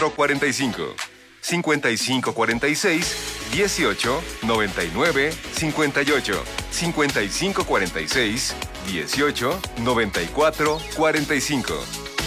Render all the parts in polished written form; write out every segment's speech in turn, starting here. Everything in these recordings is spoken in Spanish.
55. 5546 18 99 58. 5546 18 94 45.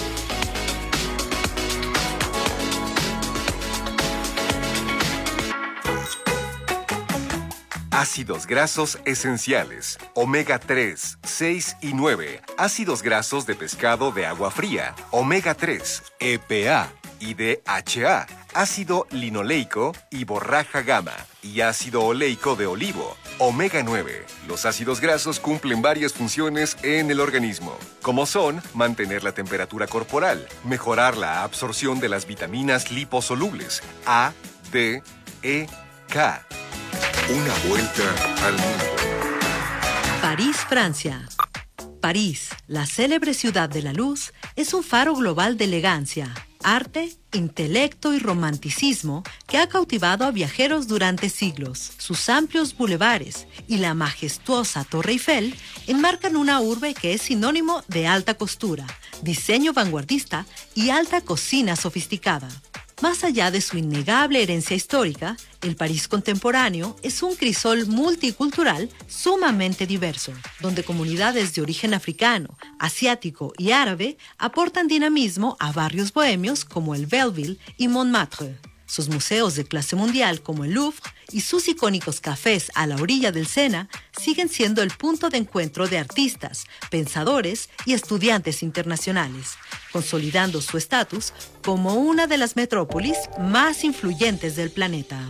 Ácidos grasos esenciales, omega 3, 6 y 9. Ácidos grasos de pescado de agua fría, omega 3, EPA y DHA. Ácido linoleico y borraja gamma. Y ácido oleico de olivo, omega 9. Los ácidos grasos cumplen varias funciones en el organismo, como son mantener la temperatura corporal, mejorar la absorción de las vitaminas liposolubles A, D, E, K. Una vuelta al mundo. París, Francia. París, la célebre ciudad de la luz, es un faro global de elegancia, arte, intelecto y romanticismo que ha cautivado a viajeros durante siglos. Sus amplios bulevares y la majestuosa Torre Eiffel enmarcan una urbe que es sinónimo de alta costura, diseño vanguardista y alta cocina sofisticada. Más allá de su innegable herencia histórica, el París contemporáneo es un crisol multicultural sumamente diverso, donde comunidades de origen africano, asiático y árabe aportan dinamismo a barrios bohemios como el Belleville y Montmartre. Sus museos de clase mundial como el Louvre y sus icónicos cafés a la orilla del Sena siguen siendo el punto de encuentro de artistas, pensadores y estudiantes internacionales, consolidando su estatus como una de las metrópolis más influyentes del planeta.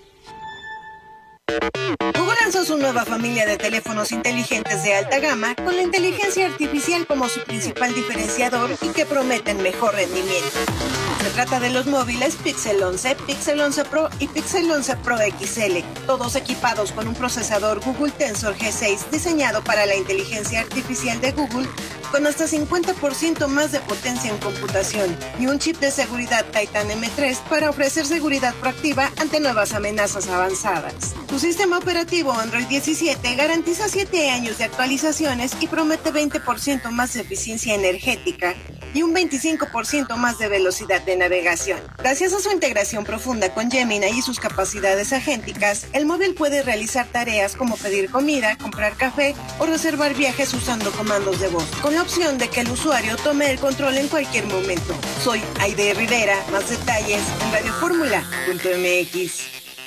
Google lanzó su nueva familia de teléfonos inteligentes de alta gama con la inteligencia artificial como su principal diferenciador y que prometen mejor rendimiento. Se trata de los móviles Pixel 11, Pixel 11 Pro y Pixel 11 Pro XL, todos equipados con un procesador Google Tensor G6 diseñado para la inteligencia artificial de Google con hasta 50% más de potencia en computación y un chip de seguridad Titan M3 para ofrecer seguridad proactiva ante nuevas amenazas avanzadas. Su sistema operativo Android 17 garantiza 7 años de actualizaciones y promete 20% más de eficiencia energética y un 25% más de velocidad de navegación. Gracias a su integración profunda con Gemini y sus capacidades agénticas, el móvil puede realizar tareas como pedir comida, comprar café o reservar viajes usando comandos de voz, con la opción de que el usuario tome el control en cualquier momento. Soy Aide Rivera, más detalles en radioformula.mx.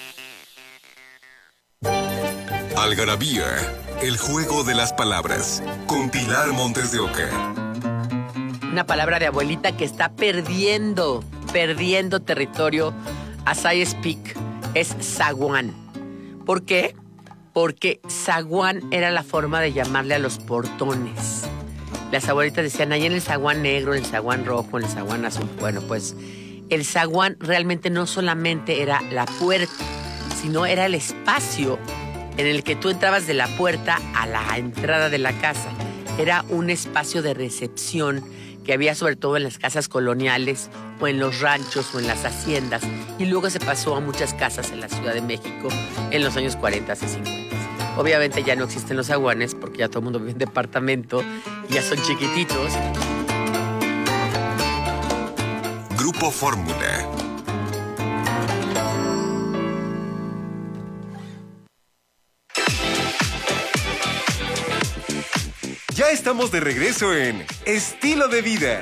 Algarabía, el juego de las palabras, con Pilar Montes de Oca. Una palabra de abuelita que está perdiendo territorio as I speak, es zaguán. ¿Por qué? Porque zaguán era la forma de llamarle a los portones. Las abuelitas decían, ahí en el zaguán negro, en el zaguán rojo, en el zaguán azul. Bueno, pues el zaguán realmente no solamente era la puerta, sino era el espacio en el que tú entrabas de la puerta a la entrada de la casa. Era un espacio de recepción que había sobre todo en las casas coloniales o en los ranchos o en las haciendas, y luego se pasó a muchas casas en la Ciudad de México en los años 40 y 50. Obviamente ya no existen los zaguanes porque ya todo el mundo vive en departamento y ya son chiquititos. Grupo Fórmula. Ya estamos de regreso en Estilo de Vida.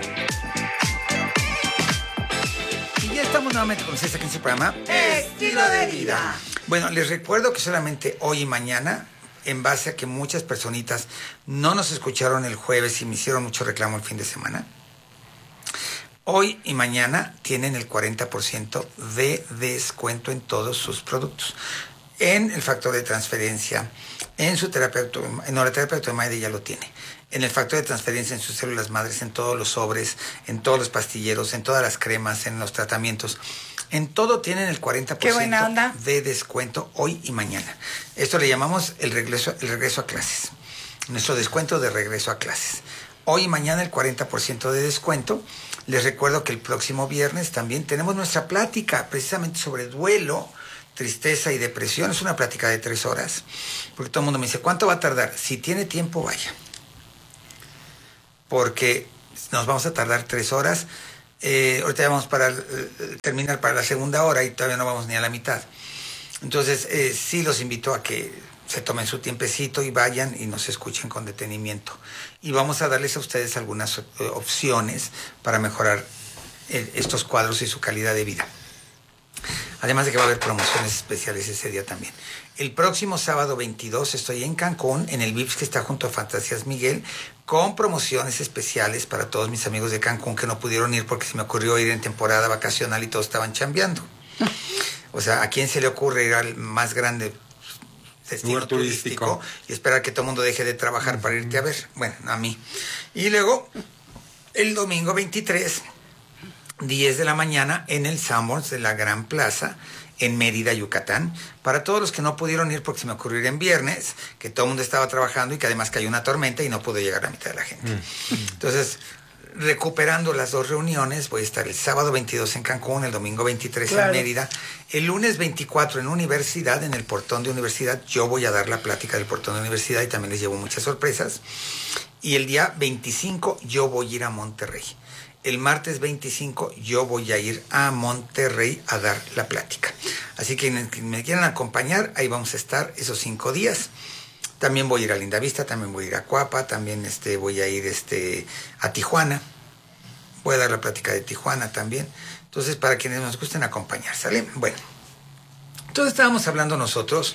Y ya estamos nuevamente con ustedes aquí en su programa Estilo de Vida. Bueno, les recuerdo que solamente hoy y mañana, en base a que muchas personitas no nos escucharon el jueves y me hicieron mucho reclamo el fin de semana, hoy y mañana tienen el 40% de descuento en todos sus productos. En el factor de transferencia, en su terapeuta, no, la terapeuta de Maide ya lo tiene. En el factor de transferencia, en sus células madres, en todos los sobres, en todos los pastilleros, en todas las cremas, en los tratamientos. En todo tienen el 40% de descuento hoy y mañana. Esto le llamamos el regreso a clases. Nuestro descuento de regreso a clases. Hoy y mañana el 40% de descuento. Les recuerdo que el próximo viernes también tenemos nuestra plática precisamente sobre duelo, tristeza y depresión. Es una plática de 3 horas. Porque todo el mundo me dice, ¿cuánto va a tardar? Si tiene tiempo, vaya. Porque nos vamos a tardar 3 horas Ahorita vamos para terminar para la segunda hora y todavía no vamos ni a la mitad. Entonces, sí los invito a que se tomen su tiempecito y vayan y nos escuchen con detenimiento. Y vamos a darles a ustedes algunas opciones para mejorar estos cuadros y su calidad de vida. Además de que va a haber promociones especiales ese día también. El próximo sábado 22 estoy en Cancún, en el Vips que está junto a Fantasías Miguel, con promociones especiales para todos mis amigos de Cancún que no pudieron ir porque se me ocurrió ir en temporada vacacional y todos estaban chambeando. O sea, ¿a quién se le ocurre ir al más grande destino turístico y esperar que todo el mundo deje de trabajar para irte a ver? Bueno, a mí. Y luego, el domingo 23, 10 de la mañana, en el Sanborns de la Gran Plaza, en Mérida, Yucatán, para todos los que no pudieron ir porque se me ocurrió ir en viernes, que todo el mundo estaba trabajando y que además cayó una tormenta y no pudo llegar la mitad de la gente. Entonces, recuperando las dos reuniones, voy a estar el sábado 22 en Cancún, el domingo 23 en Mérida, el lunes 24 en Universidad, en el portón de Universidad. Yo voy a dar la plática del portón de Universidad y también les llevo muchas sorpresas. Y el día 25 yo voy a ir a Monterrey. El martes 25 yo voy a ir a Monterrey a dar la plática. Así que me quieran acompañar, ahí vamos a estar esos 5 días. También voy a ir a Lindavista, también voy a ir a Cuapa, también voy a ir a Tijuana. Voy a dar la plática de Tijuana también. Entonces, para quienes nos gusten acompañar, ¿sale? Bueno, entonces estábamos hablando nosotros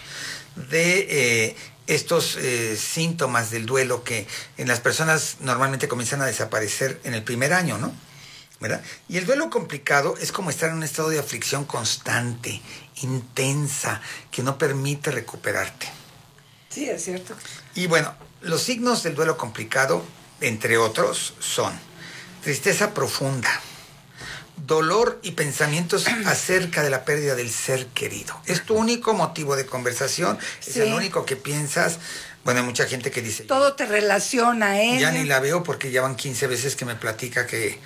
de estos síntomas del duelo que en las personas normalmente comienzan a desaparecer en el primer año, ¿no? ¿Verdad? Y el duelo complicado es como estar en un estado de aflicción constante, intensa, que no permite recuperarte. Sí, es cierto. Y bueno, los signos del duelo complicado, entre otros, son tristeza profunda, dolor y pensamientos acerca de la pérdida del ser querido. Es tu único motivo de conversación, es el único que piensas. Bueno, hay mucha gente que dice... Todo te relaciona a ella. Ya ni la veo porque ya van 15 veces que me platica que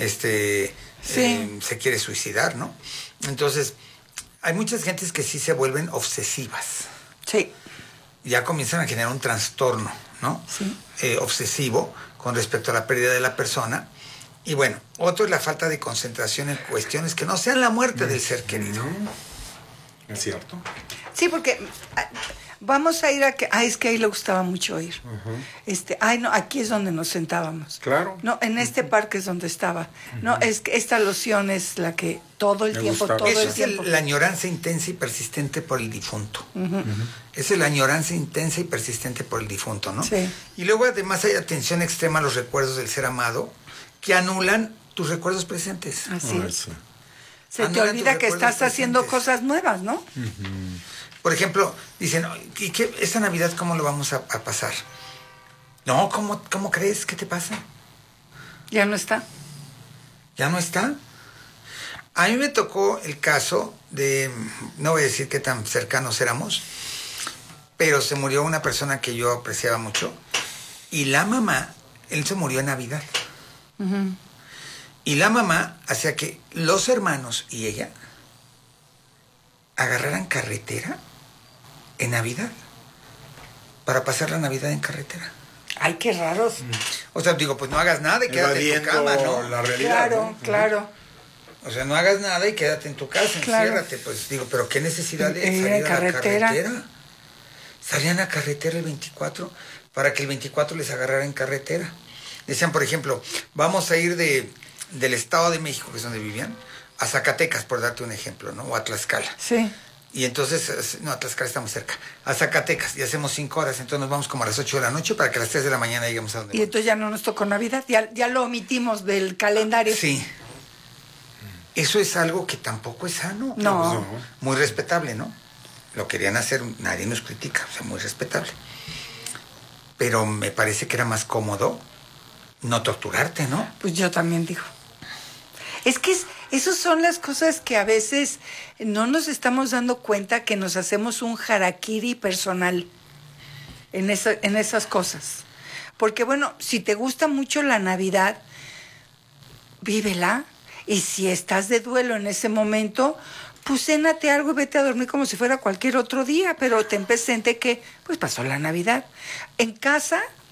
se quiere suicidar, ¿no? Entonces, hay muchas gentes que sí se vuelven obsesivas. Sí. Ya comienzan a generar un trastorno, ¿no? Sí. Obsesivo con respecto a la pérdida de la persona. Y bueno, otro es la falta de concentración en cuestiones que no sean la muerte del ser querido. ¿Es cierto? Sí, porque vamos a ir a que... es que ahí le gustaba mucho ir. No, aquí es donde nos sentábamos. Claro. No, en este parque es donde estaba. No, es que esta loción es la que todo el tiempo, todo Eso el tiempo... es la añoranza intensa y persistente por el difunto. Esa es la añoranza intensa y persistente por el difunto, ¿no? Sí. Y luego además hay atención extrema a los recuerdos del ser amado que anulan tus recuerdos presentes. Así es. Sí. Se te olvida que estás haciendo cosas nuevas, ¿no? Por ejemplo, dicen, ¿y qué, esta Navidad cómo lo vamos a pasar? No, ¿cómo crees? ¿Qué te pasa? Ya no está. ¿Ya no está? A mí me tocó el caso de, no voy a decir qué tan cercanos éramos, pero se murió una persona que yo apreciaba mucho, y la mamá, él se murió en Navidad. Y la mamá hacía que los hermanos y ella agarraran carretera en Navidad para pasar la Navidad en carretera. Ay, qué raros. O sea, digo, pues no hagas nada y quédate en tu cama, ¿no? La realidad, claro, ¿no? claro. O sea, no hagas nada y quédate en tu casa, enciérrate. Pues digo, pero qué necesidad de salir a la carretera. Salían a carretera el 24 para que el 24 les agarrara en carretera. Decían, por ejemplo, vamos a ir del Estado de México, que es donde vivían, a Zacatecas, por darte un ejemplo, ¿no? O a Tlaxcala. Sí. Y entonces, no, a Tlaxcala está muy cerca. A Zacatecas, y hacemos 5 horas, entonces nos vamos como a las 8 de la noche para que a las 3 de la mañana lleguemos a donde. Y entonces ya no nos tocó Navidad, ya lo omitimos del calendario. Sí. Eso es algo que tampoco es sano. No. Pues, muy respetable, ¿no? Lo querían hacer, nadie nos critica, o sea, muy respetable. Pero me parece que era más cómodo no torturarte, ¿no? Pues yo también digo. Es que esas son las cosas que a veces no nos estamos dando cuenta que nos hacemos un harakiri personal en esas cosas. Porque bueno, si te gusta mucho la Navidad, vívela. Y si estás de duelo en ese momento, pues cénate algo y vete a dormir como si fuera cualquier otro día. Pero ten presente que pues pasó la Navidad. En casa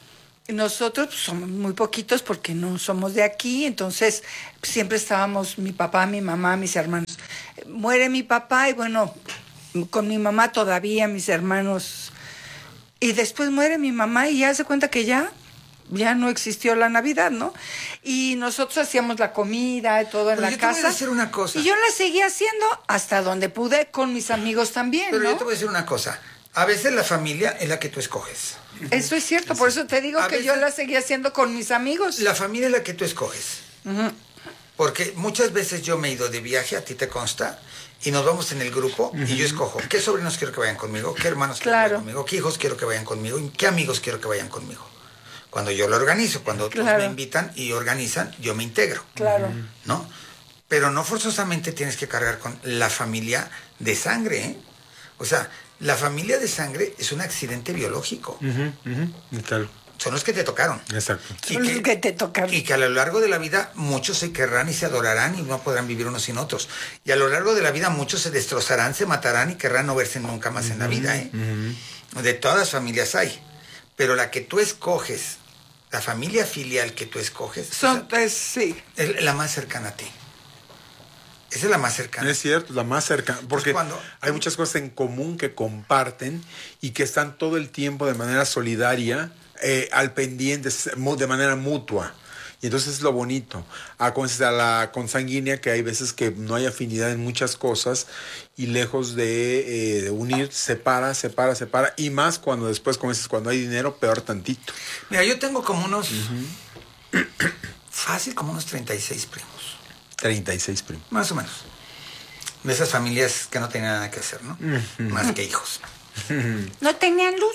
Nosotros pues, somos muy poquitos porque no somos de aquí, entonces siempre estábamos mi papá, mi mamá, mis hermanos. Muere mi papá y bueno, con mi mamá todavía, mis hermanos. Y después muere mi mamá y ya se cuenta que ya no existió la Navidad, ¿no? Y nosotros hacíamos la comida y todo en la casa. Pero yo te voy a decir una cosa. Y yo la seguía haciendo hasta donde pude con mis amigos también, Pero ¿no? yo te voy a decir una cosa. A veces la familia es la que tú escoges. Eso es cierto, por eso te digo que yo la seguía haciendo con mis amigos. La familia es la que tú escoges. Ujú. Porque muchas veces yo me he ido de viaje, a ti te consta, y nos vamos en el grupo y yo escojo qué sobrinos quiero que vayan conmigo, qué hermanos quiero que vayan conmigo, qué hijos quiero que vayan conmigo y qué amigos quiero que vayan conmigo. Cuando yo lo organizo, cuando otros me invitan y organizan, yo me integro. Claro. ¿No? Pero no forzosamente tienes que cargar con la familia de sangre, ¿eh? O sea, la familia de sangre es un accidente biológico. Claro. Son los que te tocaron. Exacto. Son los que te tocaron. Y que a lo largo de la vida muchos se querrán y se adorarán y no podrán vivir unos sin otros. Y a lo largo de la vida muchos se destrozarán, se matarán y querrán no verse nunca más en la vida, ¿eh? De todas las familias hay. Pero la que tú escoges, la familia filial que tú escoges, Sí. es la más cercana a ti. Esa es la más cercana. Es cierto, la más cercana, porque cuando- hay muchas cosas en común que comparten y que están todo el tiempo de manera solidaria, al pendiente, de manera mutua. Y entonces es lo bonito. A la consanguínea, que hay veces que no hay afinidad en muchas cosas y lejos de unir, separa. Y más cuando después, como dices, cuando hay dinero, peor tantito. Mira, yo tengo como unos... fácil, como unos 36 primos. 36 primos. Más o menos. De esas familias que no tenían nada que hacer, ¿no? Más que hijos. ¿No tenían luz?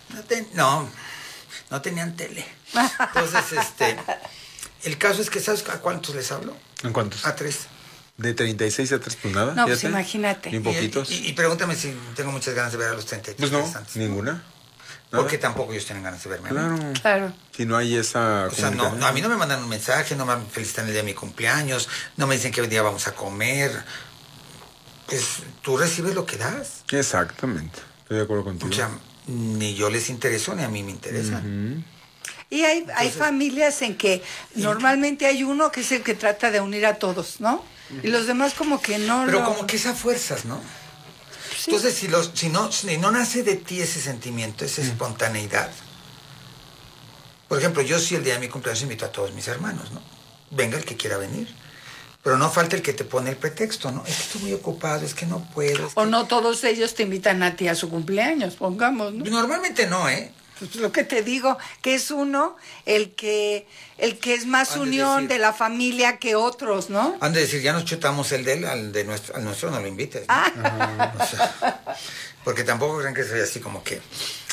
No tenían tele. Entonces, el caso es que, ¿sabes a cuántos les hablo? ¿En cuántos? A 3. De 36 a 3, pues nada. No, pues fíjate. imagínate. Bien poquitos. Y pregúntame si tengo muchas ganas de ver a los 33 Pues no, restantes. ninguna. Nada. Porque tampoco ellos tienen ganas de verme. Claro. Claro. Si no hay esa... O sea, comunicación. a mí no me mandan un mensaje, no me felicitan el día de mi cumpleaños, no me dicen que hoy día vamos a comer. Pues tú recibes lo que das. Exactamente. Estoy de acuerdo contigo. O sea, ni yo les intereso ni a mí me interesa. Y hay familias en que normalmente hay uno que es el que trata de unir a todos, ¿no? Y los demás como que no Pero lo... como que es a fuerzas, ¿no? Sí. Entonces, si no nace de ti ese sentimiento, esa espontaneidad. Por ejemplo, yo sí el día de mi cumpleaños invito a todos mis hermanos, ¿no? Venga el que quiera venir. Pero no falta el que te pone el pretexto, ¿no? Es que estoy muy ocupado, es que no puedo. O no todos ellos te invitan a ti a su cumpleaños, pongamos, ¿no? Normalmente no, ¿eh? Pues lo que te digo, que es uno el que es más Han de unión decir- de la familia que otros, ¿no? Han de decir, ya nos chutamos el de él, al nuestro no lo invites, ¿no? O sea, porque tampoco creen que soy así como que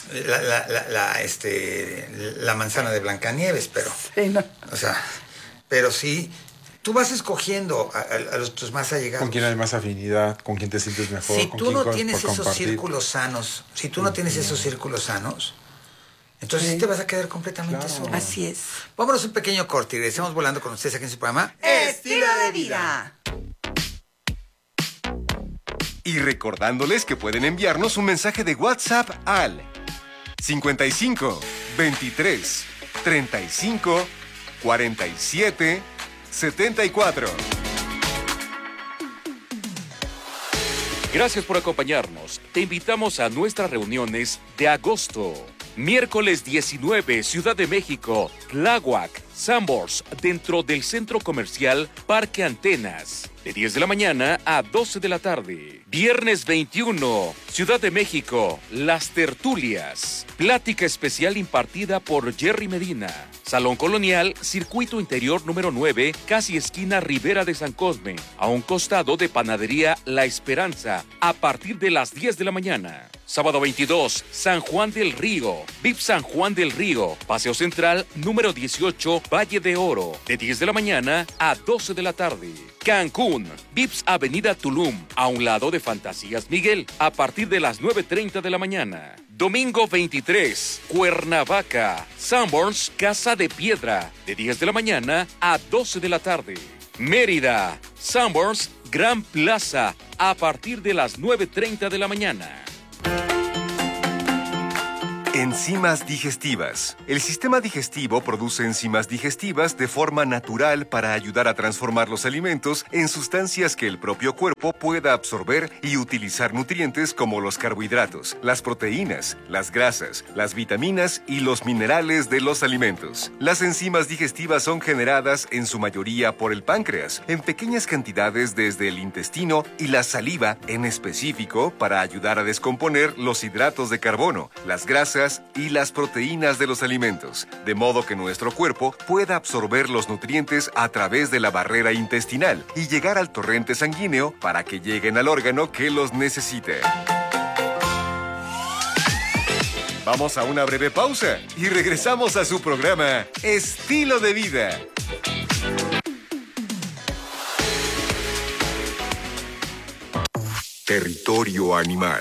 la manzana de Blancanieves, pero... Sí, no. O sea, pero sí, tú vas escogiendo a tus más allegados. Con quien hay más afinidad, con quien te sientes mejor. Si con tú quien no puedes tienes esos compartir. círculos sanos, entonces Sí. te vas a quedar completamente Claro. solo. Así es. Vámonos un pequeño corte y regresamos volando con ustedes aquí en su programa Estilo de vida. Y recordándoles que pueden enviarnos un mensaje de WhatsApp al 55 23 35 47 74. Gracias por acompañarnos. Te invitamos a nuestras reuniones de agosto. Miércoles 19, Ciudad de México, Tláhuac, Sanborns, dentro del Centro Comercial Parque Antenas, de 10 de la mañana a 12 de la tarde. Viernes 21, Ciudad de México, Las Tertulias. Plática especial impartida por Jerry Medina. Salón Colonial, Circuito Interior número 9, casi esquina Ribera de San Cosme, a un costado de Panadería La Esperanza, a partir de las 10 de la mañana. Sábado 22, San Juan del Río, VIP San Juan del Río, Paseo Central número 18, Valle de Oro, de 10 de la mañana a 12 de la tarde. Cancún, VIPS Avenida Tulum, a un lado de Fantasías Miguel, a partir de las 9:30 de la mañana. Domingo 23, Cuernavaca, Sanborns, Casa de Piedra, de 10 de la mañana a 12 de la tarde. Mérida, Sanborns, Gran Plaza, a partir de las 9:30 de la mañana. Enzimas digestivas. El sistema digestivo produce enzimas digestivas de forma natural para ayudar a transformar los alimentos en sustancias que el propio cuerpo pueda absorber y utilizar nutrientes como los carbohidratos, las proteínas, las grasas, las vitaminas y los minerales de los alimentos. Las enzimas digestivas son generadas en su mayoría por el páncreas, en pequeñas cantidades desde el intestino y la saliva en específico para ayudar a descomponer los hidratos de carbono, las grasas y las proteínas de los alimentos, de modo que nuestro cuerpo pueda absorber los nutrientes a través de la barrera intestinal y llegar al torrente sanguíneo para que lleguen al órgano que los necesite. Vamos a una breve pausa y regresamos a su programa Estilo de Vida. Territorio animal.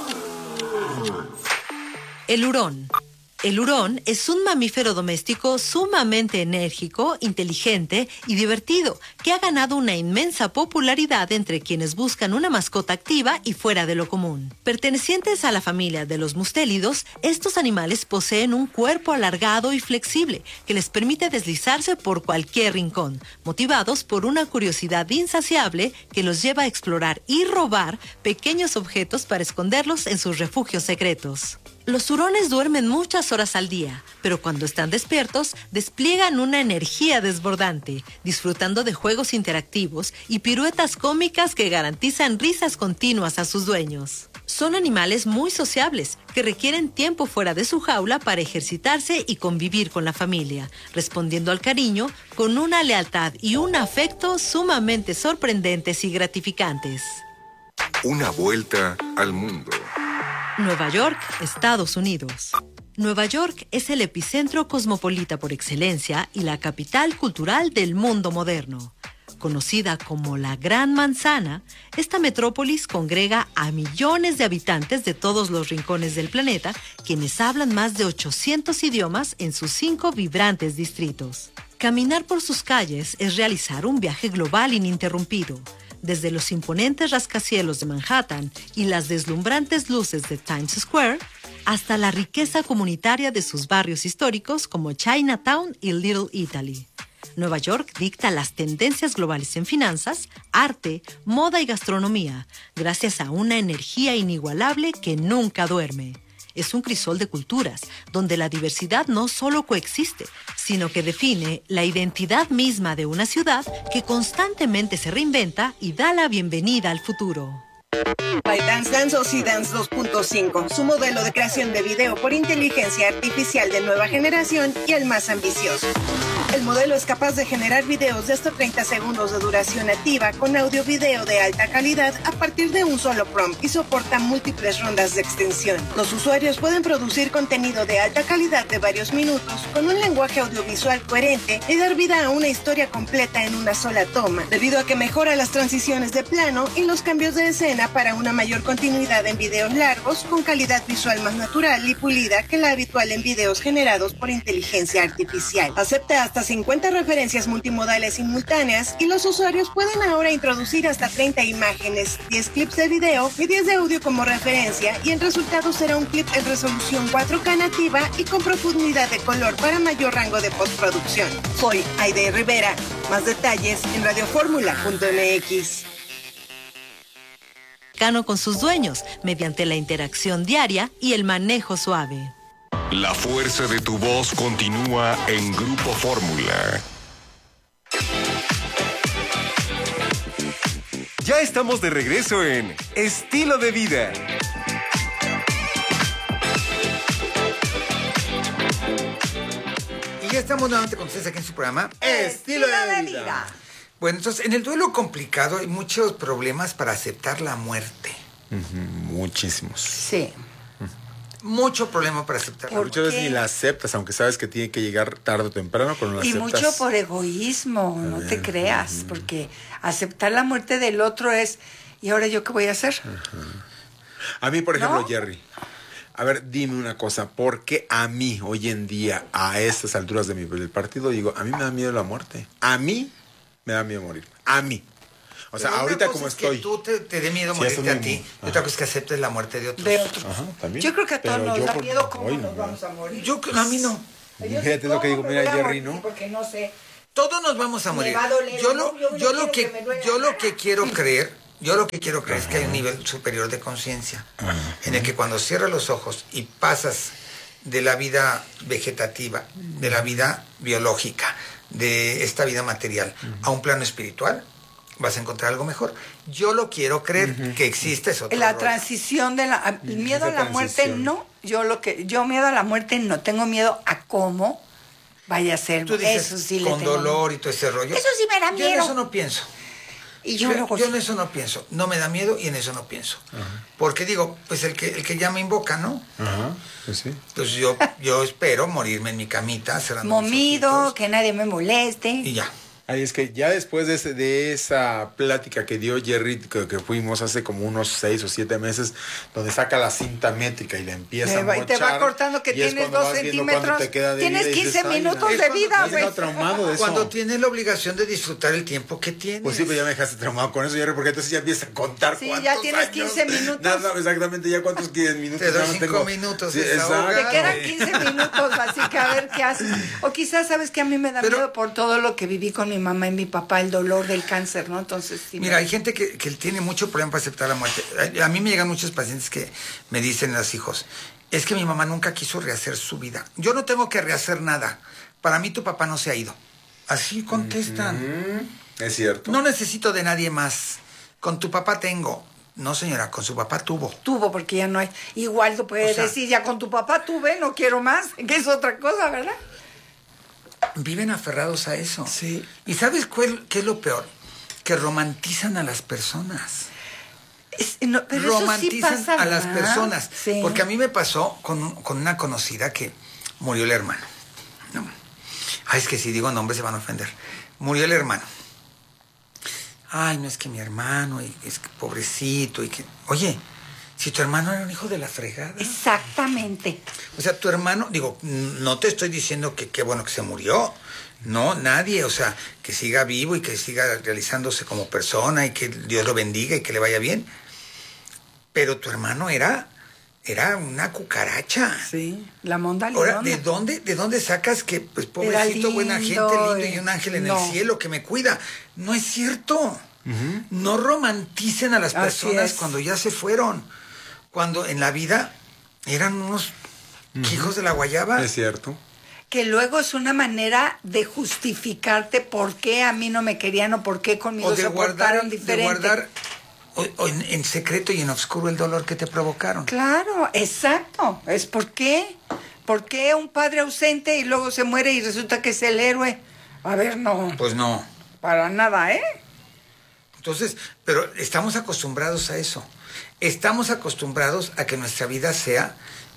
El hurón. El hurón es un mamífero doméstico sumamente enérgico, inteligente y divertido, que ha ganado una inmensa popularidad entre quienes buscan una mascota activa y fuera de lo común. Pertenecientes a la familia de los mustélidos, estos animales poseen un cuerpo alargado y flexible que les permite deslizarse por cualquier rincón, motivados por una curiosidad insaciable que los lleva a explorar y robar pequeños objetos para esconderlos en sus refugios secretos. Los hurones duermen muchas horas al día, pero cuando están despiertos, despliegan una energía desbordante, disfrutando de juegos interactivos y piruetas cómicas que garantizan risas continuas a sus dueños. Son animales muy sociables, que requieren tiempo fuera de su jaula para ejercitarse y convivir con la familia, respondiendo al cariño con una lealtad y un afecto sumamente sorprendentes y gratificantes. Una vuelta al mundo. Nueva York, Estados Unidos. Nueva York es el epicentro cosmopolita por excelencia y la capital cultural del mundo moderno. Conocida como la Gran Manzana, esta metrópolis congrega a millones de habitantes de todos los rincones del planeta, quienes hablan más de 800 idiomas en sus 5 vibrantes distritos. Caminar por sus calles es realizar un viaje global ininterrumpido. Desde los imponentes rascacielos de Manhattan y las deslumbrantes luces de Times Square, hasta la riqueza comunitaria de sus barrios históricos como Chinatown y Little Italy. Nueva York dicta las tendencias globales en finanzas, arte, moda y gastronomía, gracias a una energía inigualable que nunca duerme. Es un crisol de culturas, donde la diversidad no solo coexiste, sino que define la identidad misma de una ciudad que constantemente se reinventa y da la bienvenida al futuro. ByteDance lanzó Seedance 2.5, su modelo de creación de video por inteligencia artificial de nueva generación y el más ambicioso. El modelo es capaz de generar videos de hasta 30 segundos de duración nativa con audio-video de alta calidad a partir de un solo prompt y soporta múltiples rondas de extensión. Los usuarios pueden producir contenido de alta calidad de varios minutos con un lenguaje audiovisual coherente y dar vida a una historia completa en una sola toma, debido a que mejora las transiciones de plano y los cambios de escena para una mayor continuidad en videos largos con calidad visual más natural y pulida que la habitual en videos generados por inteligencia artificial. Acepta hasta 50 referencias multimodales simultáneas y los usuarios pueden ahora introducir hasta 30 imágenes, 10 clips de video y 10 de audio como referencia, y el resultado será un clip en resolución 4K nativa y con profundidad de color para mayor rango de postproducción. Soy Aide Rivera. Más detalles en radioformula.mx. Con sus dueños, mediante la interacción diaria y el manejo suave. La fuerza de tu voz continúa en Grupo Fórmula. Ya estamos de regreso en Estilo de Vida. Y ya estamos nuevamente con ustedes aquí en su programa Estilo de Vida. Bueno, entonces, en el duelo complicado hay muchos problemas para aceptar la muerte. Muchísimos. Sí. Mucho problema para aceptar la muerte. Muchas veces ni la aceptas, aunque sabes que tiene que llegar tarde o temprano, pero no la Y aceptas. mucho por egoísmo, no te creas, porque aceptar la muerte del otro es, ¿y ahora yo qué voy a hacer? A mí, por ejemplo, ¿No? Jerry, a ver, dime una cosa, ¿por qué a mí, hoy en día, a estas alturas del partido, digo, a mí me da miedo la muerte? A mí me da miedo morir. A mí. O sea, Pero ahorita una como cosa es estoy. que tú te dé miedo Sí, morirte eso a mismo. ti. Y otra cosa es que aceptes la muerte de otros. De otros. Ajá, también. Yo creo que a todos Pero nos yo da por- miedo cómo hoy nos no, vamos a morir. A mí no. Fíjate lo que digo, mira, Jerry, ¿no? Porque no sé. Todos nos vamos a Me morir. va a doler, Yo no, lo, yo no yo quiero lo que me duela yo lo nada. que quiero creer, es que hay un nivel superior de conciencia, en el que cuando cierras los ojos y pasas de la vida vegetativa, de la vida biológica, de esta vida material, a un plano espiritual, vas a encontrar algo mejor. Yo lo quiero creer, que existe eso. La transición de el miedo a Esa la muerte transición. no. Yo miedo a la muerte no. Tengo miedo a cómo vaya a ser. Tú dices, Eso sí le con tengo dolor y todo ese rollo. Eso sí me da Yo en miedo. eso no pienso. Y yo luego en eso no pienso. No me da miedo y en eso no pienso. Porque digo, pues el que ya me invoca, ¿no? Ajá, pues sí. Pues yo espero morirme en mi camita, cerrando mis momido, ojitos, que nadie me moleste. y ya. Ahí es que ya después de esa plática que dio Jerry, que fuimos hace como unos 6 o 7 meses, donde saca la cinta métrica y le empieza a Y te va mochar, cortando que y es tienes cuando 2 vas viendo cuánto centímetros. te queda de Tienes vida y 15 dices, "Ay, minutos no". de vida, Me he güey. dejado traumado de eso. Cuando tienes la obligación de disfrutar el tiempo que tienes. Pues sí, pero ya me dejaste traumado con eso, Jerry, porque entonces ya empiezas a contar Sí, cuántos ya tienes años. 15 minutos. Nada, exactamente, ya cuántos 15 minutos. Te doy ya no 5 tengo. minutos, Sí, desahoga. exacto. Te quedan 15 minutos, así que a ver qué haces. O quizás sabes que a mí me da Pero- miedo por todo lo que viví con mi mamá y mi papá, el dolor del cáncer, ¿no? Entonces, sí. Mira, hay gente que tiene mucho problema para aceptar la muerte. A mí me llegan muchos pacientes que me dicen los hijos, es que mi mamá nunca quiso rehacer su vida. Yo no tengo que rehacer nada. Para mí tu papá no se ha ido. Así contestan. Es cierto. No necesito de nadie más. Con tu papá tengo. No, señora, con su papá tuvo. Tuvo, porque ya no hay. Igual tú puedes O sea- decir, ya con tu papá tuve, no quiero más, que es otra cosa, ¿verdad? Viven aferrados a eso. Sí. ¿Y sabes qué es lo peor? Que romantizan a las personas. Pero eso sí Romantizan pasa, a las ¿verdad? personas. Sí. Porque a mí me pasó con una conocida que murió el hermano. No. Ay, es que si digo nombres se van a ofender. Murió el hermano. Ay, no es que mi hermano, y es que pobrecito, y que... Oye, si tu hermano era un hijo de la fregada. Exactamente. O sea, tu hermano, digo, no te estoy diciendo que qué bueno que se murió. No, nadie. O sea, que siga vivo y que siga realizándose como persona y que Dios lo bendiga y que le vaya bien. Pero tu hermano era una cucaracha. Sí, la monda Ahora, leona. ¿de dónde sacas que, pues, pobrecito, buena gente, lindo y un ángel en no. el cielo que me cuida? No es cierto. No romanticen a las Así personas es. cuando ya se fueron. Cuando en la vida eran unos hijos de la guayaba. Es cierto. Que luego es una manera de justificarte por qué a mí no me querían o por qué conmigo O de se guardar, portaron diferente. o en secreto y en oscuro el dolor que te provocaron. Claro, exacto. Es por qué. ¿Por qué un padre ausente y luego se muere y resulta que es el héroe? A ver, no. Pues no. Para nada, ¿eh? Entonces, pero estamos acostumbrados a eso. Estamos acostumbrados a que nuestra vida sea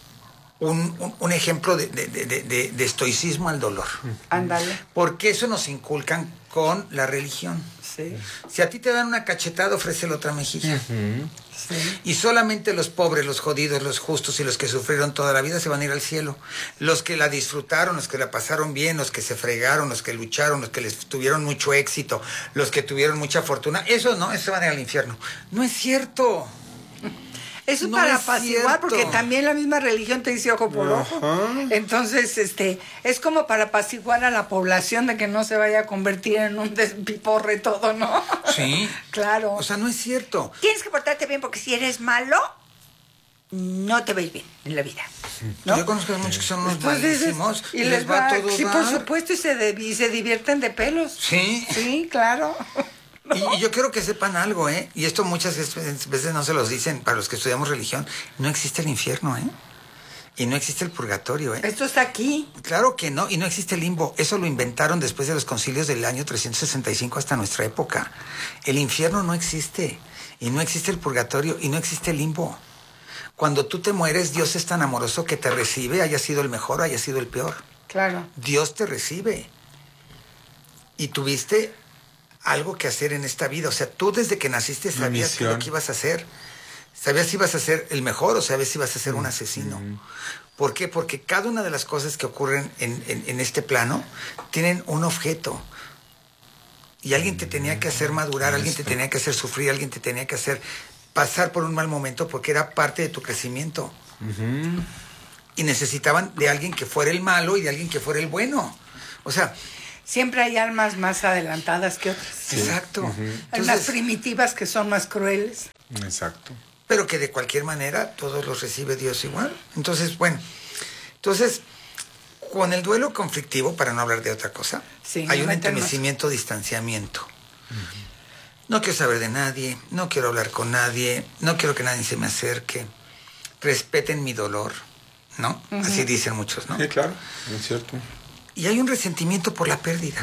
un ejemplo de estoicismo al dolor. Ándale. Porque eso nos inculcan con la religión. Sí. Si a ti te dan una cachetada, ofrécele otra mejilla. Sí. Y solamente los pobres, los jodidos, los justos y los que sufrieron toda la vida se van a ir al cielo. Los que la disfrutaron, los que la pasaron bien, los que se fregaron, los que lucharon, los que les tuvieron mucho éxito, los que tuvieron mucha fortuna, esos no, esos van a ir al infierno. No es cierto. Eso No para es apaciguar, cierto. porque también la misma religión te dice ojo por ojo. Entonces, es como para apaciguar a la población de que no se vaya a convertir en un despiporre todo, ¿no? Sí. Claro. O sea, no es cierto. Tienes que portarte bien porque si eres malo, no te ves bien en la vida. ¿no? Yo conozco a muchos que son unos Entonces, malísimos y les va todo sí, dar. por supuesto, y se divierten de pelos. Sí. Sí, claro. Y yo quiero que sepan algo, ¿eh? Y esto muchas veces no se los dicen para los que estudiamos religión. No existe el infierno, ¿eh? Y no existe el purgatorio, ¿eh? Esto está aquí. Claro que no, y no existe el limbo. Eso lo inventaron después de los concilios del año 365 hasta nuestra época. El infierno no existe, y no existe el purgatorio, y no existe el limbo. Cuando tú te mueres, Dios es tan amoroso que te recibe, haya sido el mejor o haya sido el peor. Claro. Dios te recibe. Y tuviste algo que hacer en esta vida. O sea, tú desde que naciste sabías qué es lo que ibas a hacer. Sabías si ibas a ser el mejor o sabías si ibas a ser un asesino. ¿Por qué? Porque cada una de las cosas que ocurren en este plano tienen un objeto. Y alguien te tenía que hacer madurar, alguien te tenía que hacer sufrir, alguien te tenía que hacer pasar por un mal momento porque era parte de tu crecimiento. Y necesitaban de alguien que fuera el malo y de alguien que fuera el bueno. O sea... Siempre hay almas más adelantadas que otras. Sí. Exacto. Hay unas primitivas que son más crueles. Exacto. Pero que de cualquier manera todos los recibe Dios igual. Entonces, bueno. Entonces, con el duelo conflictivo, para no hablar de otra cosa, hay un entumecimiento, distanciamiento. No quiero saber de nadie, no quiero hablar con nadie, no quiero que nadie se me acerque. Respeten mi dolor, ¿no? Así dicen muchos, ¿no? Sí, claro, es cierto. Y hay un resentimiento por la pérdida.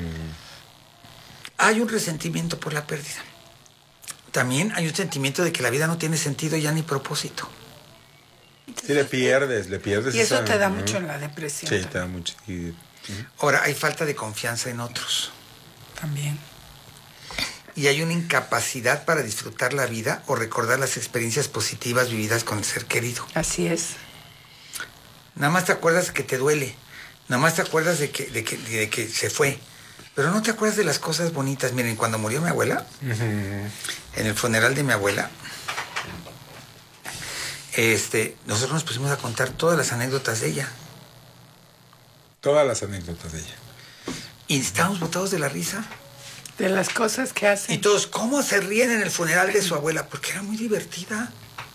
Hay un resentimiento por la pérdida. También hay un sentimiento de que la vida no tiene sentido ya ni propósito. Sí, le pierdes. Y eso te da mucho en la depresión. Sí, te da mucho. Ahora, hay falta de confianza en otros. También. Y hay una incapacidad para disfrutar la vida o recordar las experiencias positivas vividas con el ser querido. Así es. Nada más te acuerdas que te duele. Nada más te acuerdas de que se fue. Pero no te acuerdas de las cosas bonitas. Miren, cuando murió mi abuela, en el funeral de mi abuela, nosotros nos pusimos a contar todas las anécdotas de ella. Todas las anécdotas de ella. Y estábamos botados de la risa. De las cosas que hacen. Y todos, ¿cómo se ríen en el funeral de su abuela? Porque era muy divertida.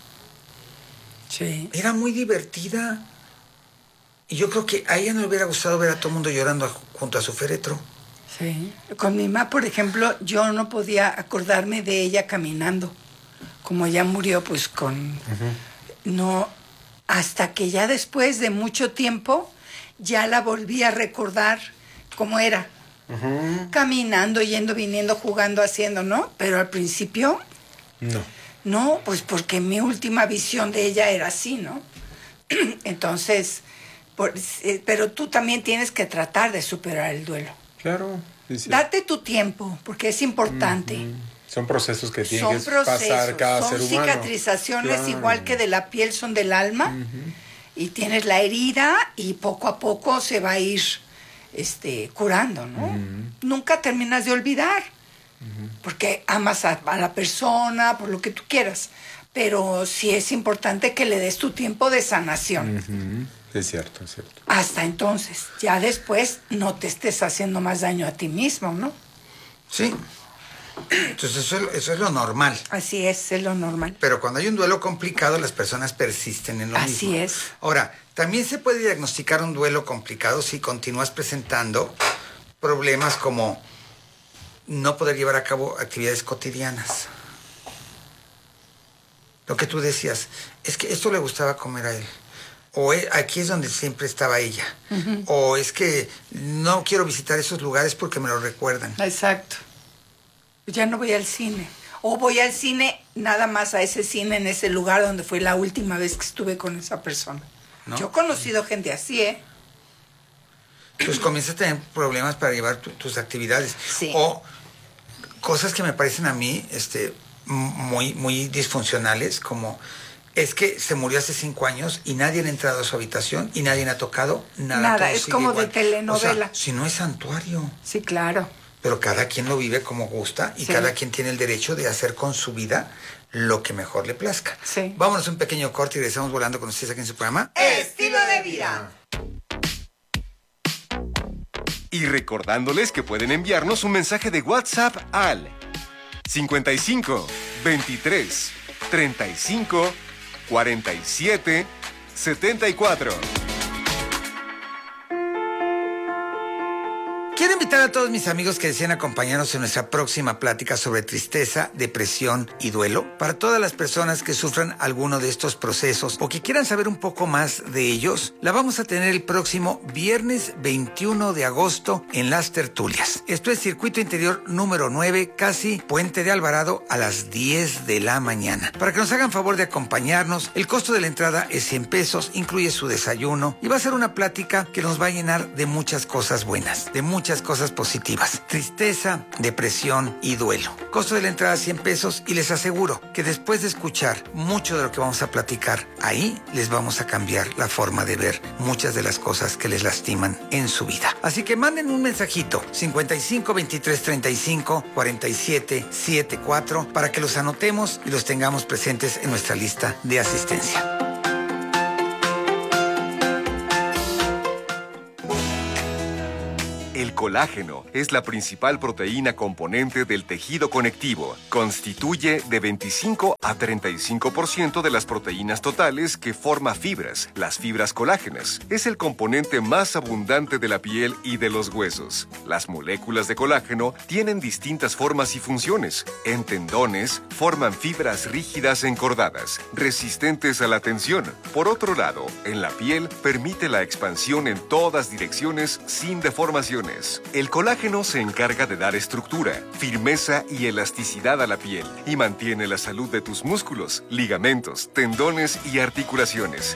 Sí. Era muy divertida. Y yo creo que a ella no le hubiera gustado ver a todo el mundo llorando junto a su féretro. Sí. Con mi mamá, por ejemplo, yo no podía acordarme de ella caminando. Como ya murió, pues no, hasta que ya después de mucho tiempo, ya la volví a recordar cómo era. Caminando, yendo, viniendo, jugando, haciendo, ¿no? Pero al principio... No. No, pues porque mi última visión de ella era así, ¿no? Entonces... pero tú también tienes que tratar de superar el duelo. Claro. Sí. Date tu tiempo, porque es importante. Son procesos que tienen que pasar cada ser humano. Son cicatrizaciones igual que de la piel, son del alma. Y tienes la herida y poco a poco se va a ir curando, ¿no? Nunca terminas de olvidar. Porque amas a la persona, por lo que tú quieras. Pero sí es importante que le des tu tiempo de sanación. Es cierto, es cierto. Hasta entonces, ya después no te estés haciendo más daño a ti mismo, ¿no? Sí. Entonces eso es lo normal. Así es lo normal. Pero cuando hay un duelo complicado, las personas persisten en lo mismo. Así es. Ahora, también se puede diagnosticar un duelo complicado si continúas presentando problemas como no poder llevar a cabo actividades cotidianas. Lo que tú decías, es que esto le gustaba comer a él. O aquí es donde siempre estaba ella. O es que no quiero visitar esos lugares porque me lo recuerdan. Exacto. Ya no voy al cine. O voy al cine, nada más a ese cine en ese lugar donde fue la última vez que estuve con esa persona. ¿No? Yo he conocido gente así, ¿eh? Entonces comienzas a tener problemas para llevar tus actividades. Sí. O cosas que me parecen a mí muy, muy disfuncionales, como... Es que se murió hace 5 años y nadie ha entrado a su habitación y nadie ha tocado nada. Nada, es como igual. De telenovela. O sea, si no es santuario. Sí, claro. Pero cada quien lo vive como gusta y cada quien tiene el derecho de hacer con su vida lo que mejor le plazca. Sí. Vámonos a un pequeño corte y regresamos volando con ustedes aquí en su programa Estilo de Vida. Y recordándoles que pueden enviarnos un mensaje de WhatsApp al 55 23 35 47 74. Quiero invitar a todos mis amigos que deseen acompañarnos en nuestra próxima plática sobre tristeza, depresión y duelo. Para todas las personas que sufran alguno de estos procesos o que quieran saber un poco más de ellos, la vamos a tener el próximo viernes 21 de agosto en Las Tertulias. Esto es Circuito Interior número 9, casi Puente de Alvarado, a las 10 de la mañana. Para que nos hagan favor de acompañarnos, el costo de la entrada es 100 pesos, incluye su desayuno y va a ser una plática que nos va a llenar de muchas cosas buenas, de muchas cosas cosas positivas: tristeza, depresión y duelo. Costo de la entrada $100 y les aseguro que después de escuchar mucho de lo que vamos a platicar ahí, les vamos a cambiar la forma de ver muchas de las cosas que les lastiman en su vida. Así que manden un mensajito 55 23 35 47 74 para que los anotemos y los tengamos presentes en nuestra lista de asistencia. El colágeno es la principal proteína componente del tejido conectivo. Constituye de 25 a 35% de las proteínas totales que forma fibras, las fibras colágenas. Es el componente más abundante de la piel y de los huesos. Las moléculas de colágeno tienen distintas formas y funciones. En tendones, forman fibras rígidas encordadas, resistentes a la tensión. Por otro lado, en la piel, permite la expansión en todas direcciones sin deformaciones. El colágeno se encarga de dar estructura, firmeza y elasticidad a la piel y mantiene la salud de tus músculos, ligamentos, tendones y articulaciones.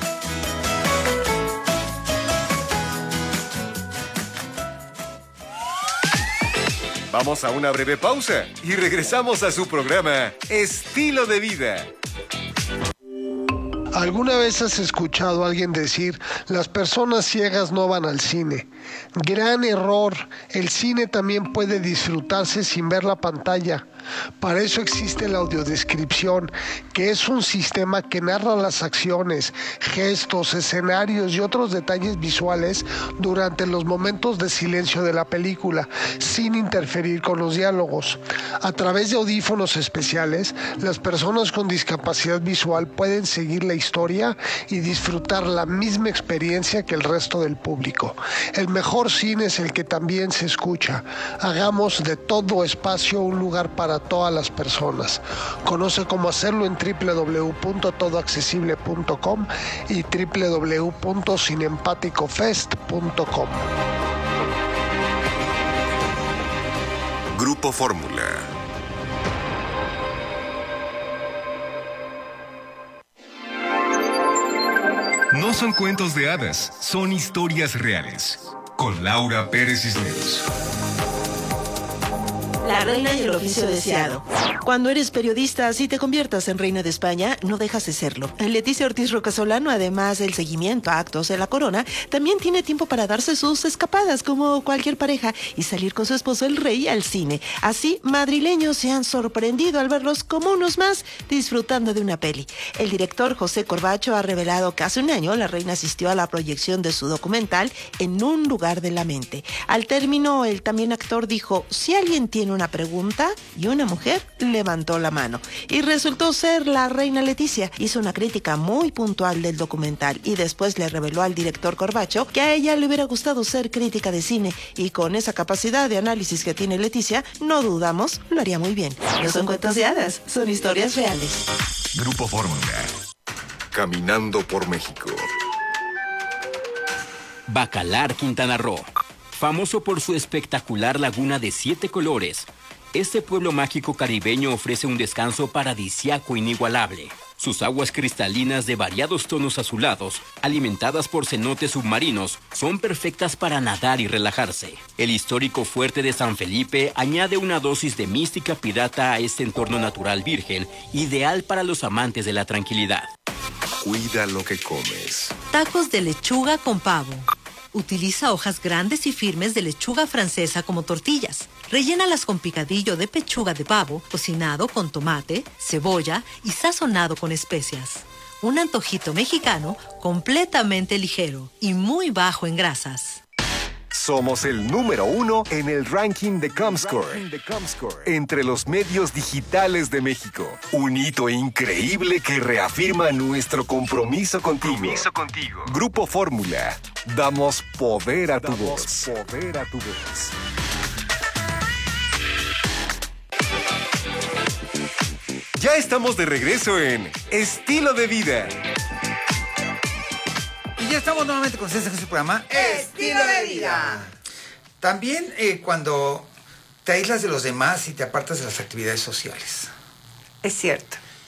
Vamos a una breve pausa y regresamos a su programa Estilo de Vida. ¿Alguna vez has escuchado a alguien decir, las personas ciegas no van al cine? Gran error, el cine también puede disfrutarse sin ver la pantalla. Para eso existe la audiodescripción, que es un sistema que narra las acciones, gestos, escenarios y otros detalles visuales durante los momentos de silencio de la película, sin interferir con los diálogos. A través de audífonos especiales, las personas con discapacidad visual pueden seguir la historia y disfrutar la misma experiencia que el resto del público. El mejor cine es el que también se escucha. Hagamos de todo espacio un lugar para todas las personas. Conoce cómo hacerlo en www.todoaccesible.com y www.cineempaticofest.com. Grupo Fórmula. No son cuentos de hadas, son historias reales. Con Laura Pérez Cisneros. La reina y el oficio deseado. Cuando eres periodista, si te conviertas en reina de España, no dejas de serlo. Leticia Ortiz Rocasolano, además del seguimiento a actos de la corona, también tiene tiempo para darse sus escapadas como cualquier pareja y salir con su esposo el rey al cine. Así, madrileños se han sorprendido al verlos como unos más disfrutando de una peli. El director José Corbacho ha revelado que hace un año la reina asistió a la proyección de su documental En un lugar de la mente. Al término, el también actor dijo, si alguien tiene una pregunta, y una mujer levantó la mano. Y resultó ser la reina Leticia. Hizo una crítica muy puntual del documental y después le reveló al director Corbacho que a ella le hubiera gustado ser crítica de cine y con esa capacidad de análisis que tiene Leticia, no dudamos, lo haría muy bien. No son cuentos de hadas, son historias reales. Grupo Fórmula. Caminando por México. Bacalar, Quintana Roo. Famoso por su espectacular laguna de 7 colores, este pueblo mágico caribeño ofrece un descanso paradisíaco inigualable. Sus aguas cristalinas de variados tonos azulados, alimentadas por cenotes submarinos, son perfectas para nadar y relajarse. El histórico fuerte de San Felipe añade una dosis de mística pirata a este entorno natural virgen, ideal para los amantes de la tranquilidad. Cuida lo que comes. Tacos de lechuga con pavo. Utiliza hojas grandes y firmes de lechuga francesa como tortillas. Rellénalas con picadillo de pechuga de pavo, cocinado con tomate, cebolla y sazonado con especias. Un antojito mexicano completamente ligero y muy bajo en grasas. Somos el número 1 en el ranking de Comscore entre los medios digitales de México. Un hito increíble que reafirma nuestro compromiso contigo. Grupo Fórmula. Damos poder a tu voz. Ya estamos de regreso en Estilo de Vida. Y ya estamos nuevamente con ustedes en este programa Estilo de Vida. También cuando te aíslas de los demás y te apartas de las actividades sociales. Es cierto.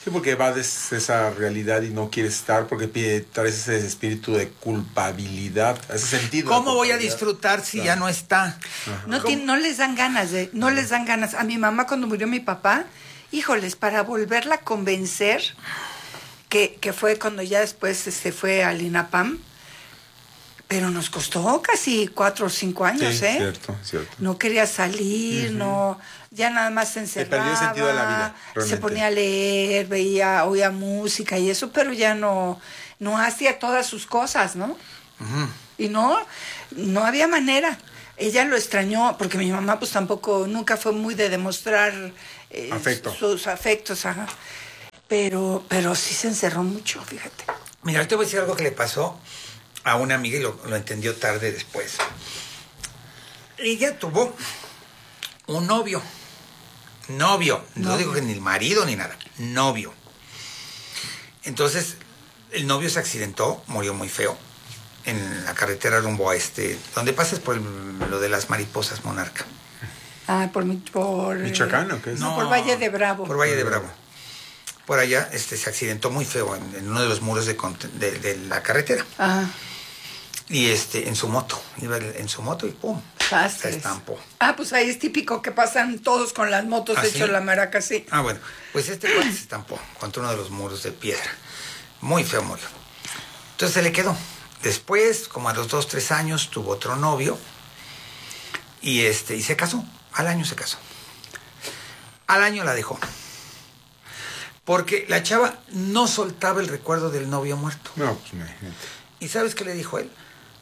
Sí, porque evades esa realidad y no quieres estar porque traes ese espíritu de culpabilidad, ese sentido. ¿Cómo voy a disfrutar si ya no está? No les dan ganas no les dan ganas. A mi mamá cuando murió mi papá, híjoles, para volverla a convencer, que fue cuando ya después se fue al INAPAM, pero nos costó casi 4 o 5 años, Sí, cierto. No quería salir, no, ya nada más se encerraba. perdió el sentido de la vida, se realmente. ponía a leer, oía música y eso, pero ya no hacía todas sus cosas, ¿no? Y no había manera. Ella lo extrañó, porque mi mamá pues tampoco, nunca fue muy de demostrar sus afectos, ajá. Pero sí se encerró mucho, fíjate. Mira, te voy a decir algo que le pasó a una amiga y lo entendió tarde después. Ella tuvo un novio. No digo que ni el marido ni nada. Novio. Entonces, el novio se accidentó, murió muy feo, en la carretera rumbo a donde pasas por lo de las mariposas Monarca. Ah, por ¿Michoacán o qué es? No, por Valle de Bravo. Por Valle de Bravo. Por allá se accidentó muy feo en uno de los muros de la carretera. Ajá. Y en su moto. Iba en su moto y ¡pum! Se estampó. Ah, pues ahí es típico que pasan todos con las motos hechos la maraca, sí. Ah, bueno. Pues cuate se estampó contra uno de los muros de piedra. Muy feo murió. Entonces se le quedó. Después, como a los 2, 3 años, tuvo otro novio. Y se casó. Al año se casó. Al año la dejó. Porque la chava no soltaba el recuerdo del novio muerto. No, pues imagínate. ¿Y sabes qué le dijo él?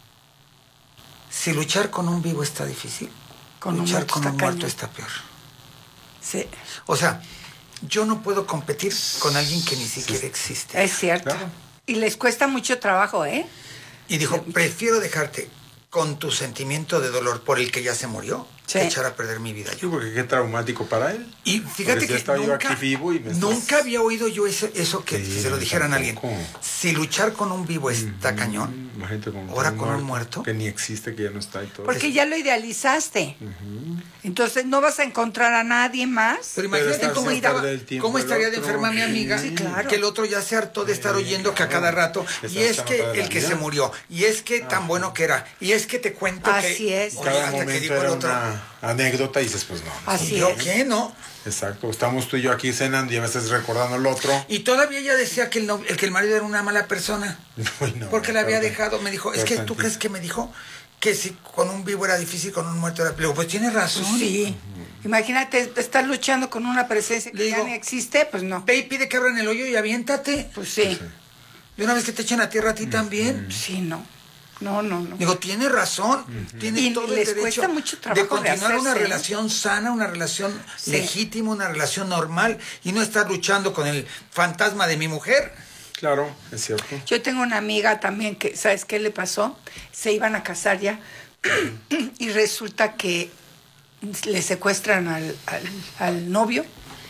Si luchar con un vivo está difícil, luchar con un muerto está peor. Sí. O sea, yo no puedo competir con alguien que ni siquiera existe. Es cierto. Claro. Y les cuesta mucho trabajo, ¿eh? Y dijo, prefiero dejarte con tu sentimiento de dolor por el que ya se murió, que echar a perder mi vida Sí, yo. porque qué traumático para él. Y fíjate que estaba yo aquí vivo y nunca había oído yo eso que se lo dijeran a alguien. Si luchar con un vivo está cañón, ahora con un muerto. Que ni existe, que ya no está y todo. Porque ya lo idealizaste. Entonces no vas a encontrar a nadie más. Pero imagínate cómo estaría de enferma mi amiga, sí, claro. que el otro ya se hartó de estar oyendo que a cada rato, y es que el que se murió, y es que tan bueno que era, y es que te cuento así que... es. Cada hasta que momento dijo el era otro, una anécdota y dices, pues no. Así ¿y yo es. qué, no? Exacto, estamos tú y yo aquí cenando y ya me estás recordando el otro. Y todavía ella decía que el marido era una mala persona, porque la había dejado. Me dijo, es que tú crees que me dijo que si con un vivo era difícil, con un muerto era... Le digo, pues tienes razón. Sí. Imagínate, estar luchando con una presencia que ya ni existe, pues no. Ve y pide que abran el hoyo y aviéntate. Pues sí. Y una vez que te echen a tierra a ti también. Sí, no. No. Digo, tiene razón, tiene todo el les derecho cuesta mucho trabajo de continuar una rehacerse, relación sana, una relación legítima, una relación normal, y no estar luchando con el fantasma de mi mujer. Claro, es cierto. Yo tengo una amiga también que, ¿sabes qué le pasó? Se iban a casar ya y resulta que le secuestran al novio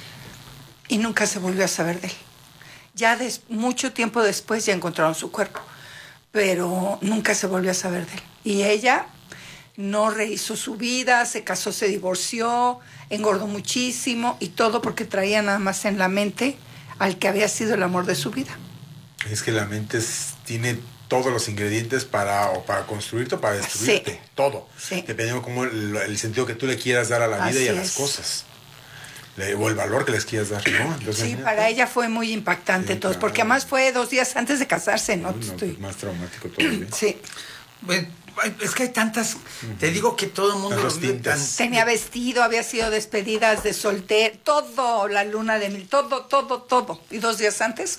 y nunca se volvió a saber de él. Ya mucho tiempo después ya encontraron su cuerpo, pero nunca se volvió a saber de él. Y ella no rehizo su vida, se casó, se divorció, engordó muchísimo y todo porque traía nada más en la mente al que había sido el amor de su vida. Es que la mente tiene todos los ingredientes para construirte o para destruirte. Sí. Todo. Sí. Dependiendo como el sentido que tú le quieras dar a la vida y a las cosas. O el valor que les quieras dar, ¿no? Entonces, sí, para ella fue muy impactante todo, porque además fue 2 días antes de casarse, ¿no? Pues más traumático todavía. Sí. Bueno, es que hay tantas, te digo que todo el mundo lo vive tan... Tenía vestido, había sido despedidas de soltero, todo, la luna de miel, todo. Y 2 días antes,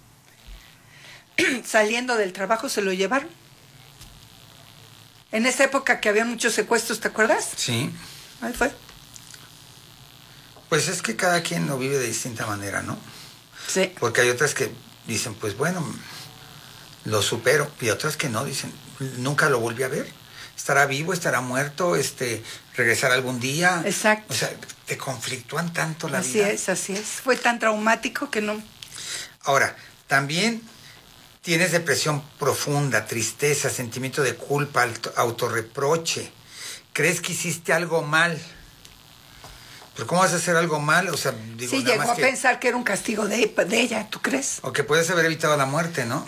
saliendo del trabajo, se lo llevaron. En esa época que había muchos secuestros, ¿te acuerdas? Sí. Ahí fue. Pues es que cada quien lo vive de distinta manera, ¿no? Sí. Porque hay otras que dicen, pues bueno, lo supero, y otras que no, dicen, nunca lo volví a ver. Estará vivo, estará muerto, regresará algún día. Exacto. O sea, te conflictúan tanto la vida. Así es. Fue tan traumático que no. Ahora, también tienes depresión profunda, tristeza, sentimiento de culpa, autorreproche. ¿Crees que hiciste algo mal? Pero ¿cómo vas a hacer algo mal? O sea, digo, Sí, nada llegó más a pensar que era un castigo de ella, ¿tú crees? O que puedes haber evitado la muerte, ¿no?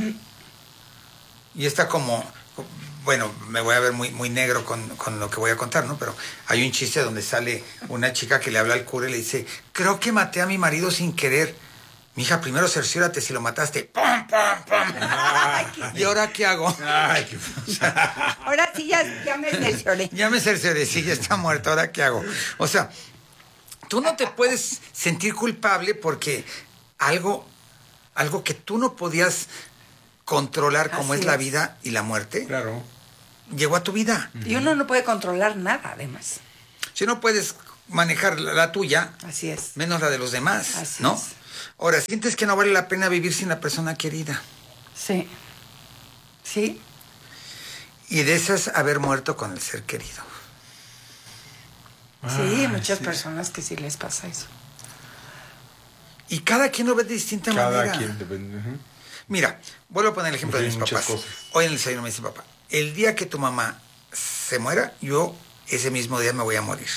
Y está como... Bueno, me voy a ver muy, muy negro con lo que voy a contar, ¿no? Pero hay un chiste donde sale una chica que le habla al cura y le dice, creo que maté a mi marido sin querer. Mija, primero cerciórate si lo mataste. ¡Pum, pum, pum! ¿Y ahora qué hago? Ay, qué... Ahora sí ya me cercioré. Ya me cercioré, sí, ya está muerto, ¿ahora qué hago? O sea, tú no te puedes sentir culpable porque algo que tú no podías controlar, como Así es la es. vida y la muerte, Claro. llegó a tu vida. Y uno no puede controlar nada, además. Si no puedes manejar la tuya, Así es. menos la de los demás, Así ¿no? es. Ahora, sientes que no vale la pena vivir sin la persona querida. Sí. Sí. Y de esas haber muerto con el ser querido. Sí, muchas personas que sí les pasa eso. Y cada quien lo ve de distinta Cada manera. quien depende. Ujú. Mira, vuelvo a poner el ejemplo de mis Muchas papás. cosas. Hoy en el desayuno me dice papá, el día que tu mamá se muera, yo ese mismo día me voy a morir.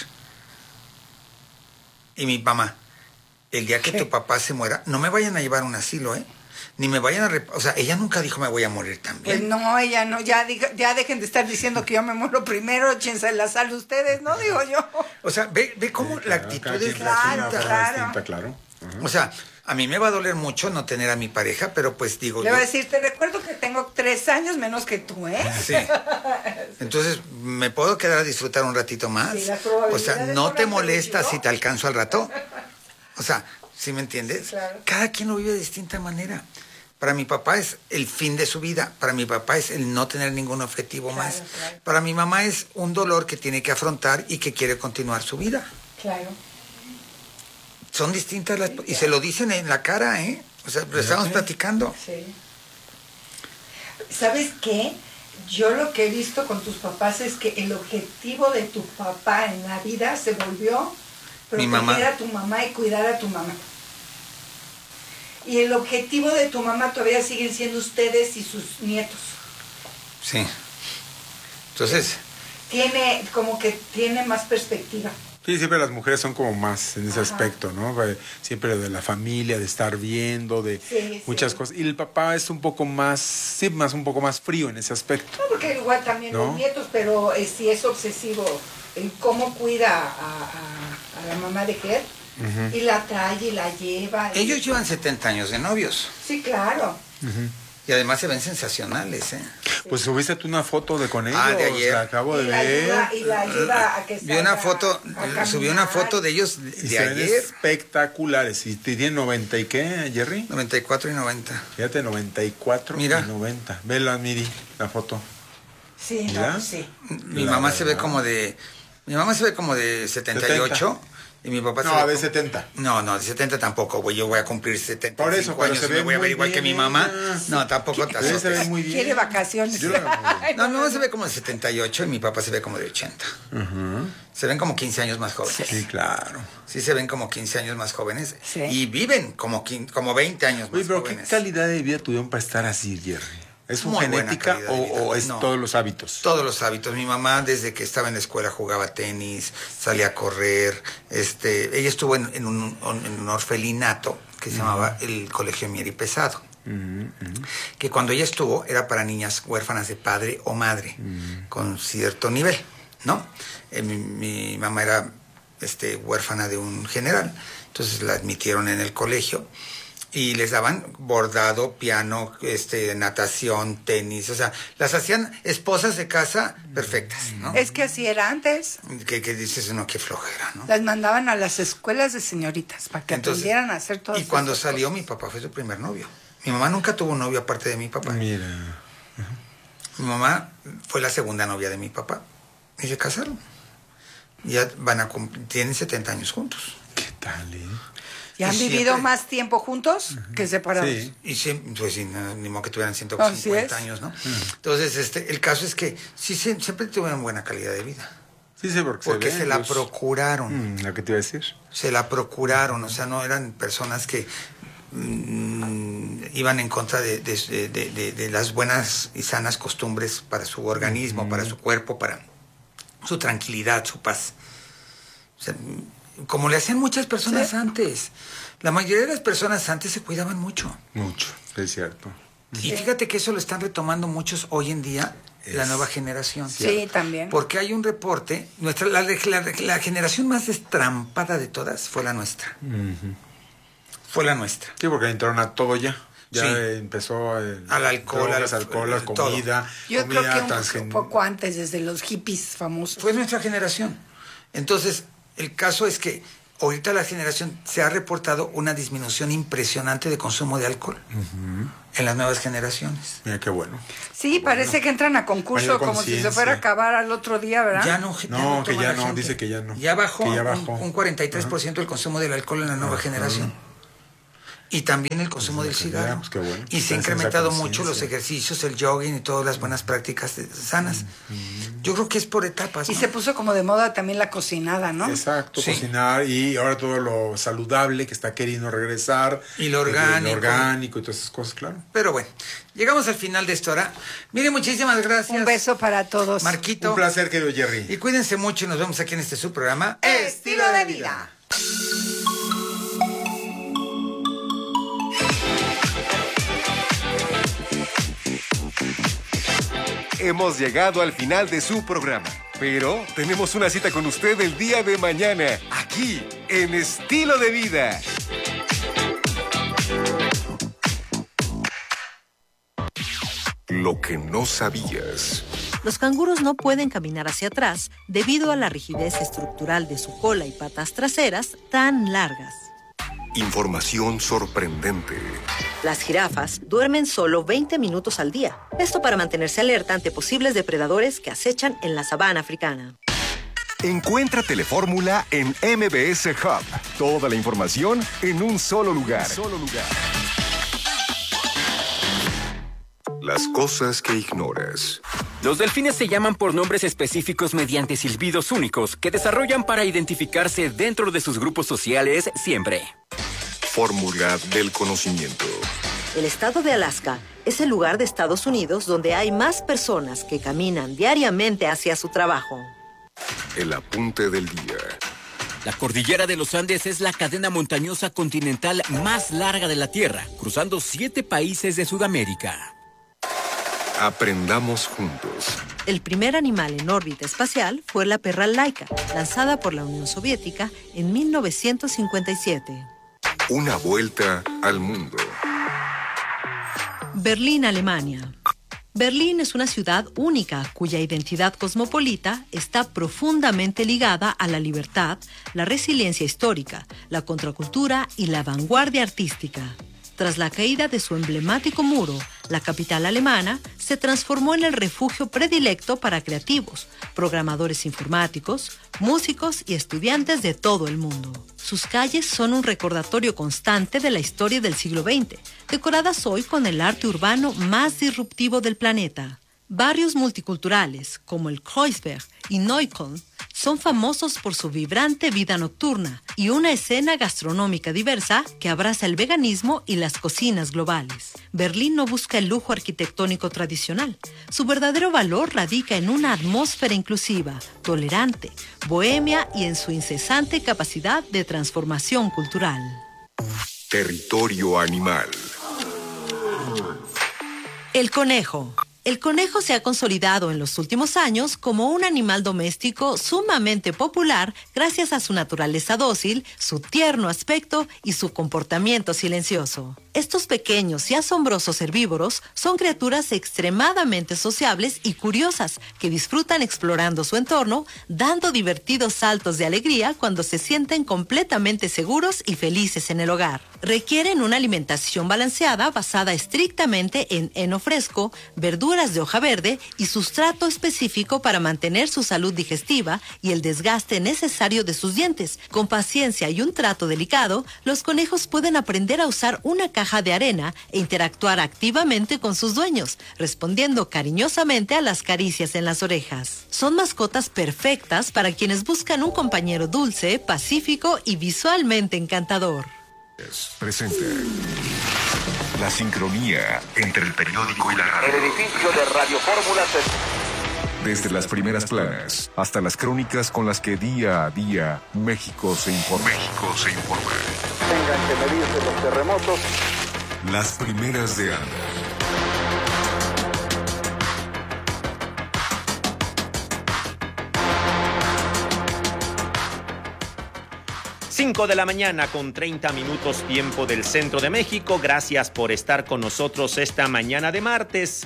Y mi mamá, el día que tu papá se muera, no me vayan a llevar a un asilo, ¿eh? Ni me vayan a... O sea, ella nunca dijo me voy a morir también. Pues no, ella no, ya dejen de estar diciendo que yo me muero primero, échense la sal ustedes, ¿no? Digo yo. O sea, ve cómo la actitud Cada quien es reacciona de una distinta. forma claro. distinta, claro. Ajá. O sea, a mí me va a doler mucho no tener a mi pareja, pero pues digo... Le voy a yo- decir, te recuerdo que tengo 3 años menos que tú, ¿eh? Sí. Entonces, ¿me puedo quedar a disfrutar un ratito más? Sí, las O probabilidades sea, son ¿no las te que molesta yo. si te alcanzo al rato? O sea, ¿sí me entiendes? Claro. Cada quien lo vive de distinta manera. Para mi papá es el fin de su vida. Para mi papá es el no tener ningún objetivo Claro, más. claro. Para mi mamá es un dolor que tiene que afrontar y que quiere continuar su vida. Claro. Son distintas las... Y se lo dicen en la cara, ¿eh? O sea, lo estamos platicando. Sí. ¿Sabes qué? Yo lo que he visto con tus papás es que el objetivo de tu papá en la vida se volvió Mi mamá. proteger a tu mamá y cuidar a tu mamá. Y el objetivo de tu mamá todavía siguen siendo ustedes y sus nietos. Sí. Entonces... Tiene, como que tiene más perspectiva. Sí, siempre las mujeres son como más en ese Ajá. aspecto, ¿no? Siempre de la familia, de estar viendo, de Sí, muchas sí. cosas. Y el papá es un poco más, sí, un poco más frío en ese aspecto. No, porque igual también ¿No? los nietos, pero sí es obsesivo en cómo cuida a la mamá de Ger. Y la trae y la lleva. Ellos llevan 70 años de novios. Sí, claro. Y además se ven sensacionales, ¿eh? Pues subiste tú una foto con ellos, Ah, de ayer. la acabo de Y la ver. ayuda- y la ayuda a que Vi una salga foto, a subí una caminar. foto de ellos Y de se ven ayer. espectaculares. ¿Y te tienen 90 y qué, Jerry? 94 y 90. Fíjate, 94 Mira. y 90. Vela, Miri, la foto. Sí, Mira. no, sí. Mi La mamá se ve verdad. como de... Mi mamá se ve como de 78. Y mi papá se No, ve de como- 70. No, de 70 tampoco, güey. Yo voy a cumplir 70 Por eso, pero años se y ve me voy a ver muy igual que mi bien mamá. ella. No, tampoco te Ella se ve azotes. muy bien. Quiere vacaciones. Yo la veo muy bien. No, mi mamá se ve como de 78 y mi papá se ve como de 80. Se ven como 15 años más jóvenes. Sí, claro. Sí se ven como 15 años más jóvenes. Sí. Y viven como 20 años más Oye, pero ¿qué jóvenes. calidad de vida tuvieron para estar así, Jerry? ¿Es Muy buena genética calidad de vida. o es No. todos los hábitos? Todos los hábitos. Mi mamá desde que estaba en la escuela jugaba tenis, salía a correr. Ella estuvo en un orfelinato que se llamaba el Colegio Mier y Pesado. Que cuando ella estuvo era para niñas huérfanas de padre o madre con cierto nivel, ¿no? Mi mamá era huérfana de un general, entonces la admitieron en el colegio y les daban bordado, piano, natación, tenis, o sea, las hacían esposas de casa perfectas, ¿no? Es que así era antes. Que dices, no, qué flojera, ¿no? Las mandaban a las escuelas de señoritas para que Entonces, aprendieran a hacer todo. Y cuando salió, mi papá fue su primer novio. Mi mamá nunca tuvo novio aparte de mi papá. Mira. Mi mamá fue la segunda novia de mi papá. Y se casaron. Ya tienen 70 años juntos. ¿Qué tal, ¿Y han y vivido siempre- más tiempo juntos que separados? Sí. Y siempre, pues sí, ni modo que tuvieran Así 150 es. años, ¿no? Entonces, el caso es que sí, siempre tuvieron buena calidad de vida. Sí, sí, porque Porque ve, se la los- procuraron. Lo que te iba a decir. Se la procuraron. O sea, no eran personas que iban en contra de las buenas y sanas costumbres para su organismo, para su cuerpo, para su tranquilidad, su paz. O sea, como le hacían muchas personas antes. La mayoría de las personas antes se cuidaban mucho. Mucho, es cierto. Y fíjate que eso lo están retomando muchos hoy en día, la nueva generación. Sí, también. Porque hay un reporte, la generación más destrampada de todas fue la nuestra. Fue la nuestra. Sí, porque entraron a todo ya. Ya Sí. empezó al alcohol, drogas, alcohol, la comida. Yo comida creo que un poco antes, desde los hippies famosos. Fue nuestra generación. Entonces, el caso es que ahorita la generación se ha reportado una disminución impresionante de consumo de alcohol en las nuevas generaciones. Mira qué bueno. Sí, parece que entran a concurso Mayor como si se conciencia. fuera a acabar al otro día, ¿verdad? Ya no, No, que toma ya la no, gente. dice que ya no. Ya bajó, Que ya bajó. un 43% el consumo del alcohol en la nueva generación. Y también el consumo del cigarro. Pues qué bueno. Y se ha Esa incrementado mucho conciencia. los ejercicios, el jogging y todas las buenas prácticas sanas. Yo creo que es por etapas, Y ¿no? se puso como de moda también la cocinada, ¿no? Exacto, Sí. cocinar y ahora todo lo saludable que está queriendo regresar. Y lo orgánico. Lo orgánico y todas esas cosas, claro. Pero bueno, llegamos al final de esta hora. Mire, muchísimas gracias. Un beso para todos. Marquito. Un placer, querido Jerry. Y cuídense mucho y nos vemos aquí en este su programa. Estilo de vida. Hemos llegado al final de su programa, pero tenemos una cita con usted el día de mañana, aquí, en Estilo de Vida. Lo que no sabías. Los canguros no pueden caminar hacia atrás debido a la rigidez estructural de su cola y patas traseras tan largas. Información sorprendente. Las jirafas duermen solo 20 minutos al día. Esto para mantenerse alerta ante posibles depredadores que acechan en la sabana africana. Encuentra Telefórmula en MBS Hub. Toda la información en un solo lugar. Las cosas que ignoras. Los delfines se llaman por nombres específicos mediante silbidos únicos que desarrollan para identificarse dentro de sus grupos sociales siempre. Fórmula del conocimiento. El estado de Alaska es el lugar de Estados Unidos donde hay más personas que caminan diariamente hacia su trabajo. El apunte del día. La cordillera de los Andes es la cadena montañosa continental más larga de la Tierra, cruzando 7 países de Sudamérica. Aprendamos juntos. El primer animal en órbita espacial fue la perra Laika, lanzada por la Unión Soviética en 1957. Una vuelta al mundo. Berlín, Alemania. Berlín es una ciudad única cuya identidad cosmopolita está profundamente ligada a la libertad, la resiliencia histórica, la contracultura y la vanguardia artística. Tras la caída de su emblemático muro, la capital alemana se transformó en el refugio predilecto para creativos, programadores informáticos, músicos y estudiantes de todo el mundo. Sus calles son un recordatorio constante de la historia del siglo XX, decoradas hoy con el arte urbano más disruptivo del planeta. Barrios multiculturales, como el Kreuzberg y Neukölln, son famosos por su vibrante vida nocturna y una escena gastronómica diversa que abraza el veganismo y las cocinas globales. Berlín no busca el lujo arquitectónico tradicional. Su verdadero valor radica en una atmósfera inclusiva, tolerante, bohemia y en su incesante capacidad de transformación cultural. Territorio animal. El conejo. El conejo se ha consolidado en los últimos años como un animal doméstico sumamente popular gracias a su naturaleza dócil, su tierno aspecto y su comportamiento silencioso. Estos pequeños y asombrosos herbívoros son criaturas extremadamente sociables y curiosas que disfrutan explorando su entorno, dando divertidos saltos de alegría cuando se sienten completamente seguros y felices en el hogar. Requieren una alimentación balanceada basada estrictamente en heno fresco, verduras de hoja verde y sustrato específico para mantener su salud digestiva y el desgaste necesario de sus dientes. Con paciencia y un trato delicado, los conejos pueden aprender a usar una caja de arena e interactuar activamente con sus dueños, respondiendo cariñosamente a las caricias en las orejas. Son mascotas perfectas para quienes buscan un compañero dulce, pacífico y visualmente encantador. Presenta la sincronía entre el periódico y la radio. El edificio de Radio Fórmula se... Desde las primeras planas hasta las crónicas con las que día a día México se informa. Tengan que medirse los terremotos. Las primeras de ANDA. Cinco de la mañana con 30 minutos tiempo del centro de México. Gracias por estar con nosotros esta mañana de martes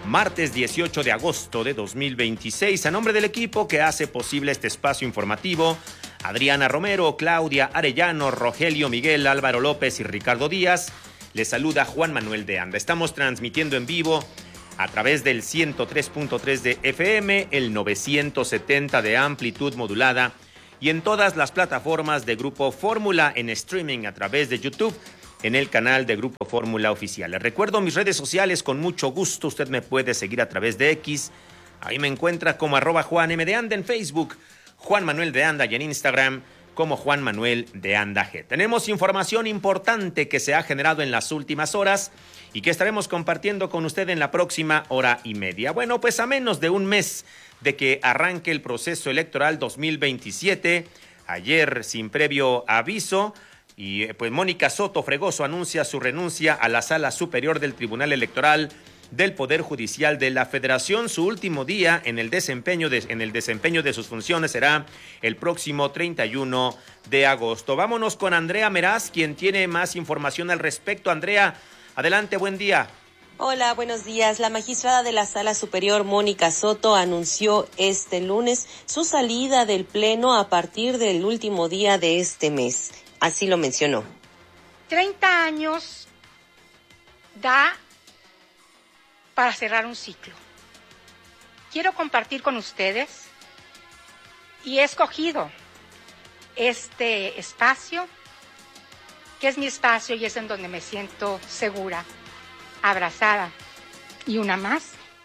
18 de agosto de 2026. A nombre del equipo que hace posible este espacio informativo, Adriana Romero, Claudia Arellano, Rogelio Miguel, Álvaro López y Ricardo Díaz, les saluda Juan Manuel de Anda. Estamos transmitiendo en vivo a través del 103.3 de FM, el 970 de amplitud modulada y en todas las plataformas de Grupo Fórmula en streaming a través de YouTube, en el canal de Grupo Fórmula Oficial. Les recuerdo mis redes sociales con mucho gusto. Usted me puede seguir a través de X. Ahí me encuentra como @JuanM en Facebook, Juan Manuel de Anda, y en Instagram como Juan Manuel de Anda G. Tenemos información importante que se ha generado en las últimas horas y que estaremos compartiendo con usted en la próxima hora y media. Bueno, pues a menos de un mes de que arranque el proceso electoral 2027, ayer sin previo aviso, y pues Mónica Soto Fregoso anuncia su renuncia a la Sala Superior del Tribunal Electoral del Poder Judicial de la Federación. Su último día en el desempeño de sus funciones será el próximo 31 de agosto. Vámonos con Andrea Meraz, quien tiene más información al respecto. Andrea, adelante, buen día. Hola, buenos días. La magistrada de la Sala Superior, Mónica Soto, anunció este lunes su salida del Pleno a partir del último día de este mes. Así lo mencionó. 30 años da para cerrar un ciclo. Quiero compartir con ustedes y he escogido este espacio, que es mi espacio y es en donde me siento segura, abrazada y una más,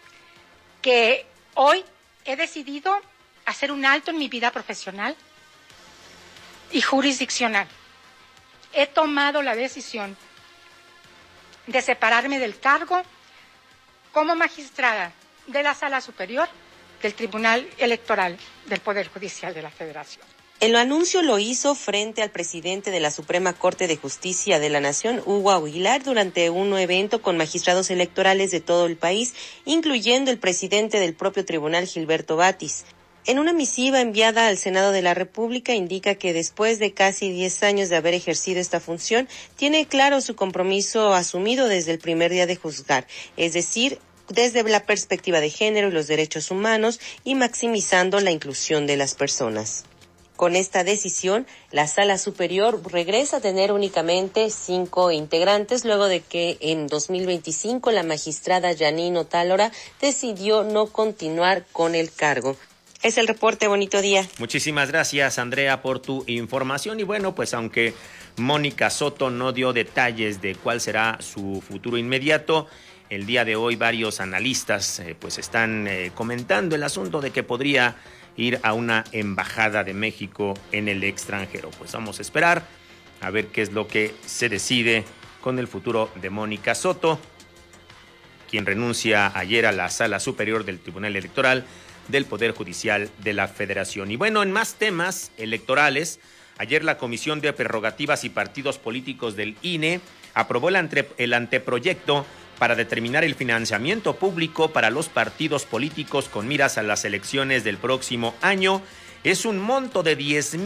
que hoy he decidido hacer un alto en mi vida profesional y jurisdiccional. He tomado la decisión de separarme del cargo como magistrada de la Sala Superior del Tribunal Electoral del Poder Judicial de la Federación. El anuncio lo hizo frente al presidente de la Suprema Corte de Justicia de la Nación, Hugo Aguilar, durante un evento con magistrados electorales de todo el país, incluyendo el presidente del propio tribunal, Gilberto Batis. En una misiva enviada al Senado de la República indica que después de casi 10 años de haber ejercido esta función, tiene claro su compromiso asumido desde el primer día de juzgar, es decir, desde la perspectiva de género y los derechos humanos y maximizando la inclusión de las personas. Con esta decisión, la Sala Superior regresa a tener únicamente 5 integrantes, luego de que en 2025 la magistrada Yanino Tálora decidió no continuar con el cargo. Es el reporte, bonito día. Muchísimas gracias, Andrea, por tu información. Y bueno, pues aunque Mónica Soto no dio detalles de cuál será su futuro inmediato, el día de hoy varios analistas pues están comentando el asunto de que podría ir a una embajada de México en el extranjero. Pues vamos a esperar a ver qué es lo que se decide con el futuro de Mónica Soto, quien renuncia ayer a la Sala Superior del Tribunal Electoral del Poder Judicial de la Federación. Y bueno, en más temas electorales, ayer la Comisión de Prerrogativas y Partidos Políticos del INE aprobó el anteproyecto para determinar el financiamiento público para los partidos políticos con miras a las elecciones del próximo año. Es un monto de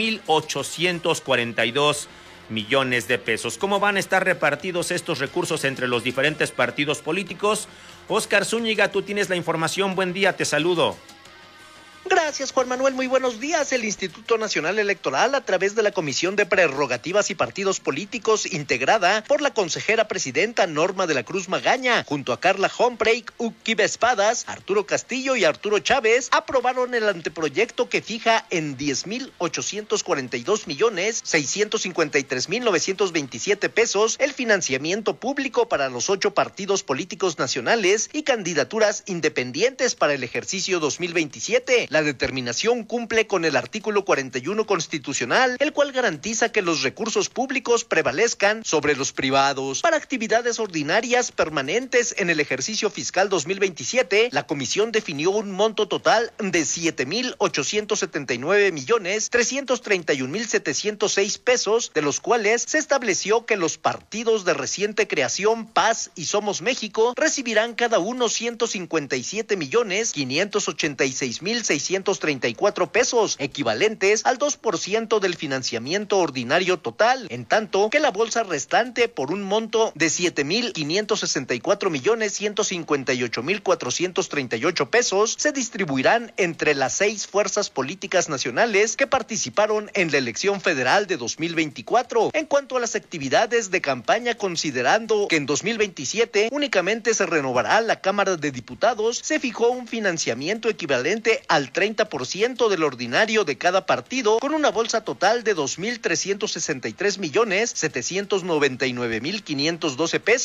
10,842 millones de pesos. ¿Cómo van a estar repartidos estos recursos entre los diferentes partidos políticos? Óscar Zúñiga, tú tienes la información. Buen día, te saludo. Gracias, Juan Manuel. Muy buenos días. El Instituto Nacional Electoral, a través de la Comisión de Prerrogativas y Partidos Políticos, integrada por la consejera presidenta Norma de la Cruz Magaña, junto a Carla Homprey, Uquiba Espadas, Arturo Castillo y Arturo Chávez, aprobaron el anteproyecto que fija en 10,842,653,927 pesos el financiamiento público para los 8 partidos políticos nacionales y candidaturas independientes para el ejercicio 2027. La determinación cumple con el artículo 41 constitucional, el cual garantiza que los recursos públicos prevalezcan sobre los privados. Para actividades ordinarias permanentes en el ejercicio fiscal 2027, la comisión definió un monto total de 7,879,331,706 pesos, de los cuales se estableció que los partidos de reciente creación Paz y Somos México recibirán cada uno 157,586,634 pesos, equivalentes al 2% del financiamiento ordinario total, en tanto que la bolsa restante, por un monto de 7,564,158,438 pesos, se distribuirán entre las 6 fuerzas políticas nacionales que participaron en la elección federal de 2024. En cuanto a las actividades de campaña, considerando que en 2027 únicamente se renovará la Cámara de Diputados, se fijó un financiamiento equivalente al 30% del ordinario de cada partido, con una bolsa total de 2,363,799,512 pesos.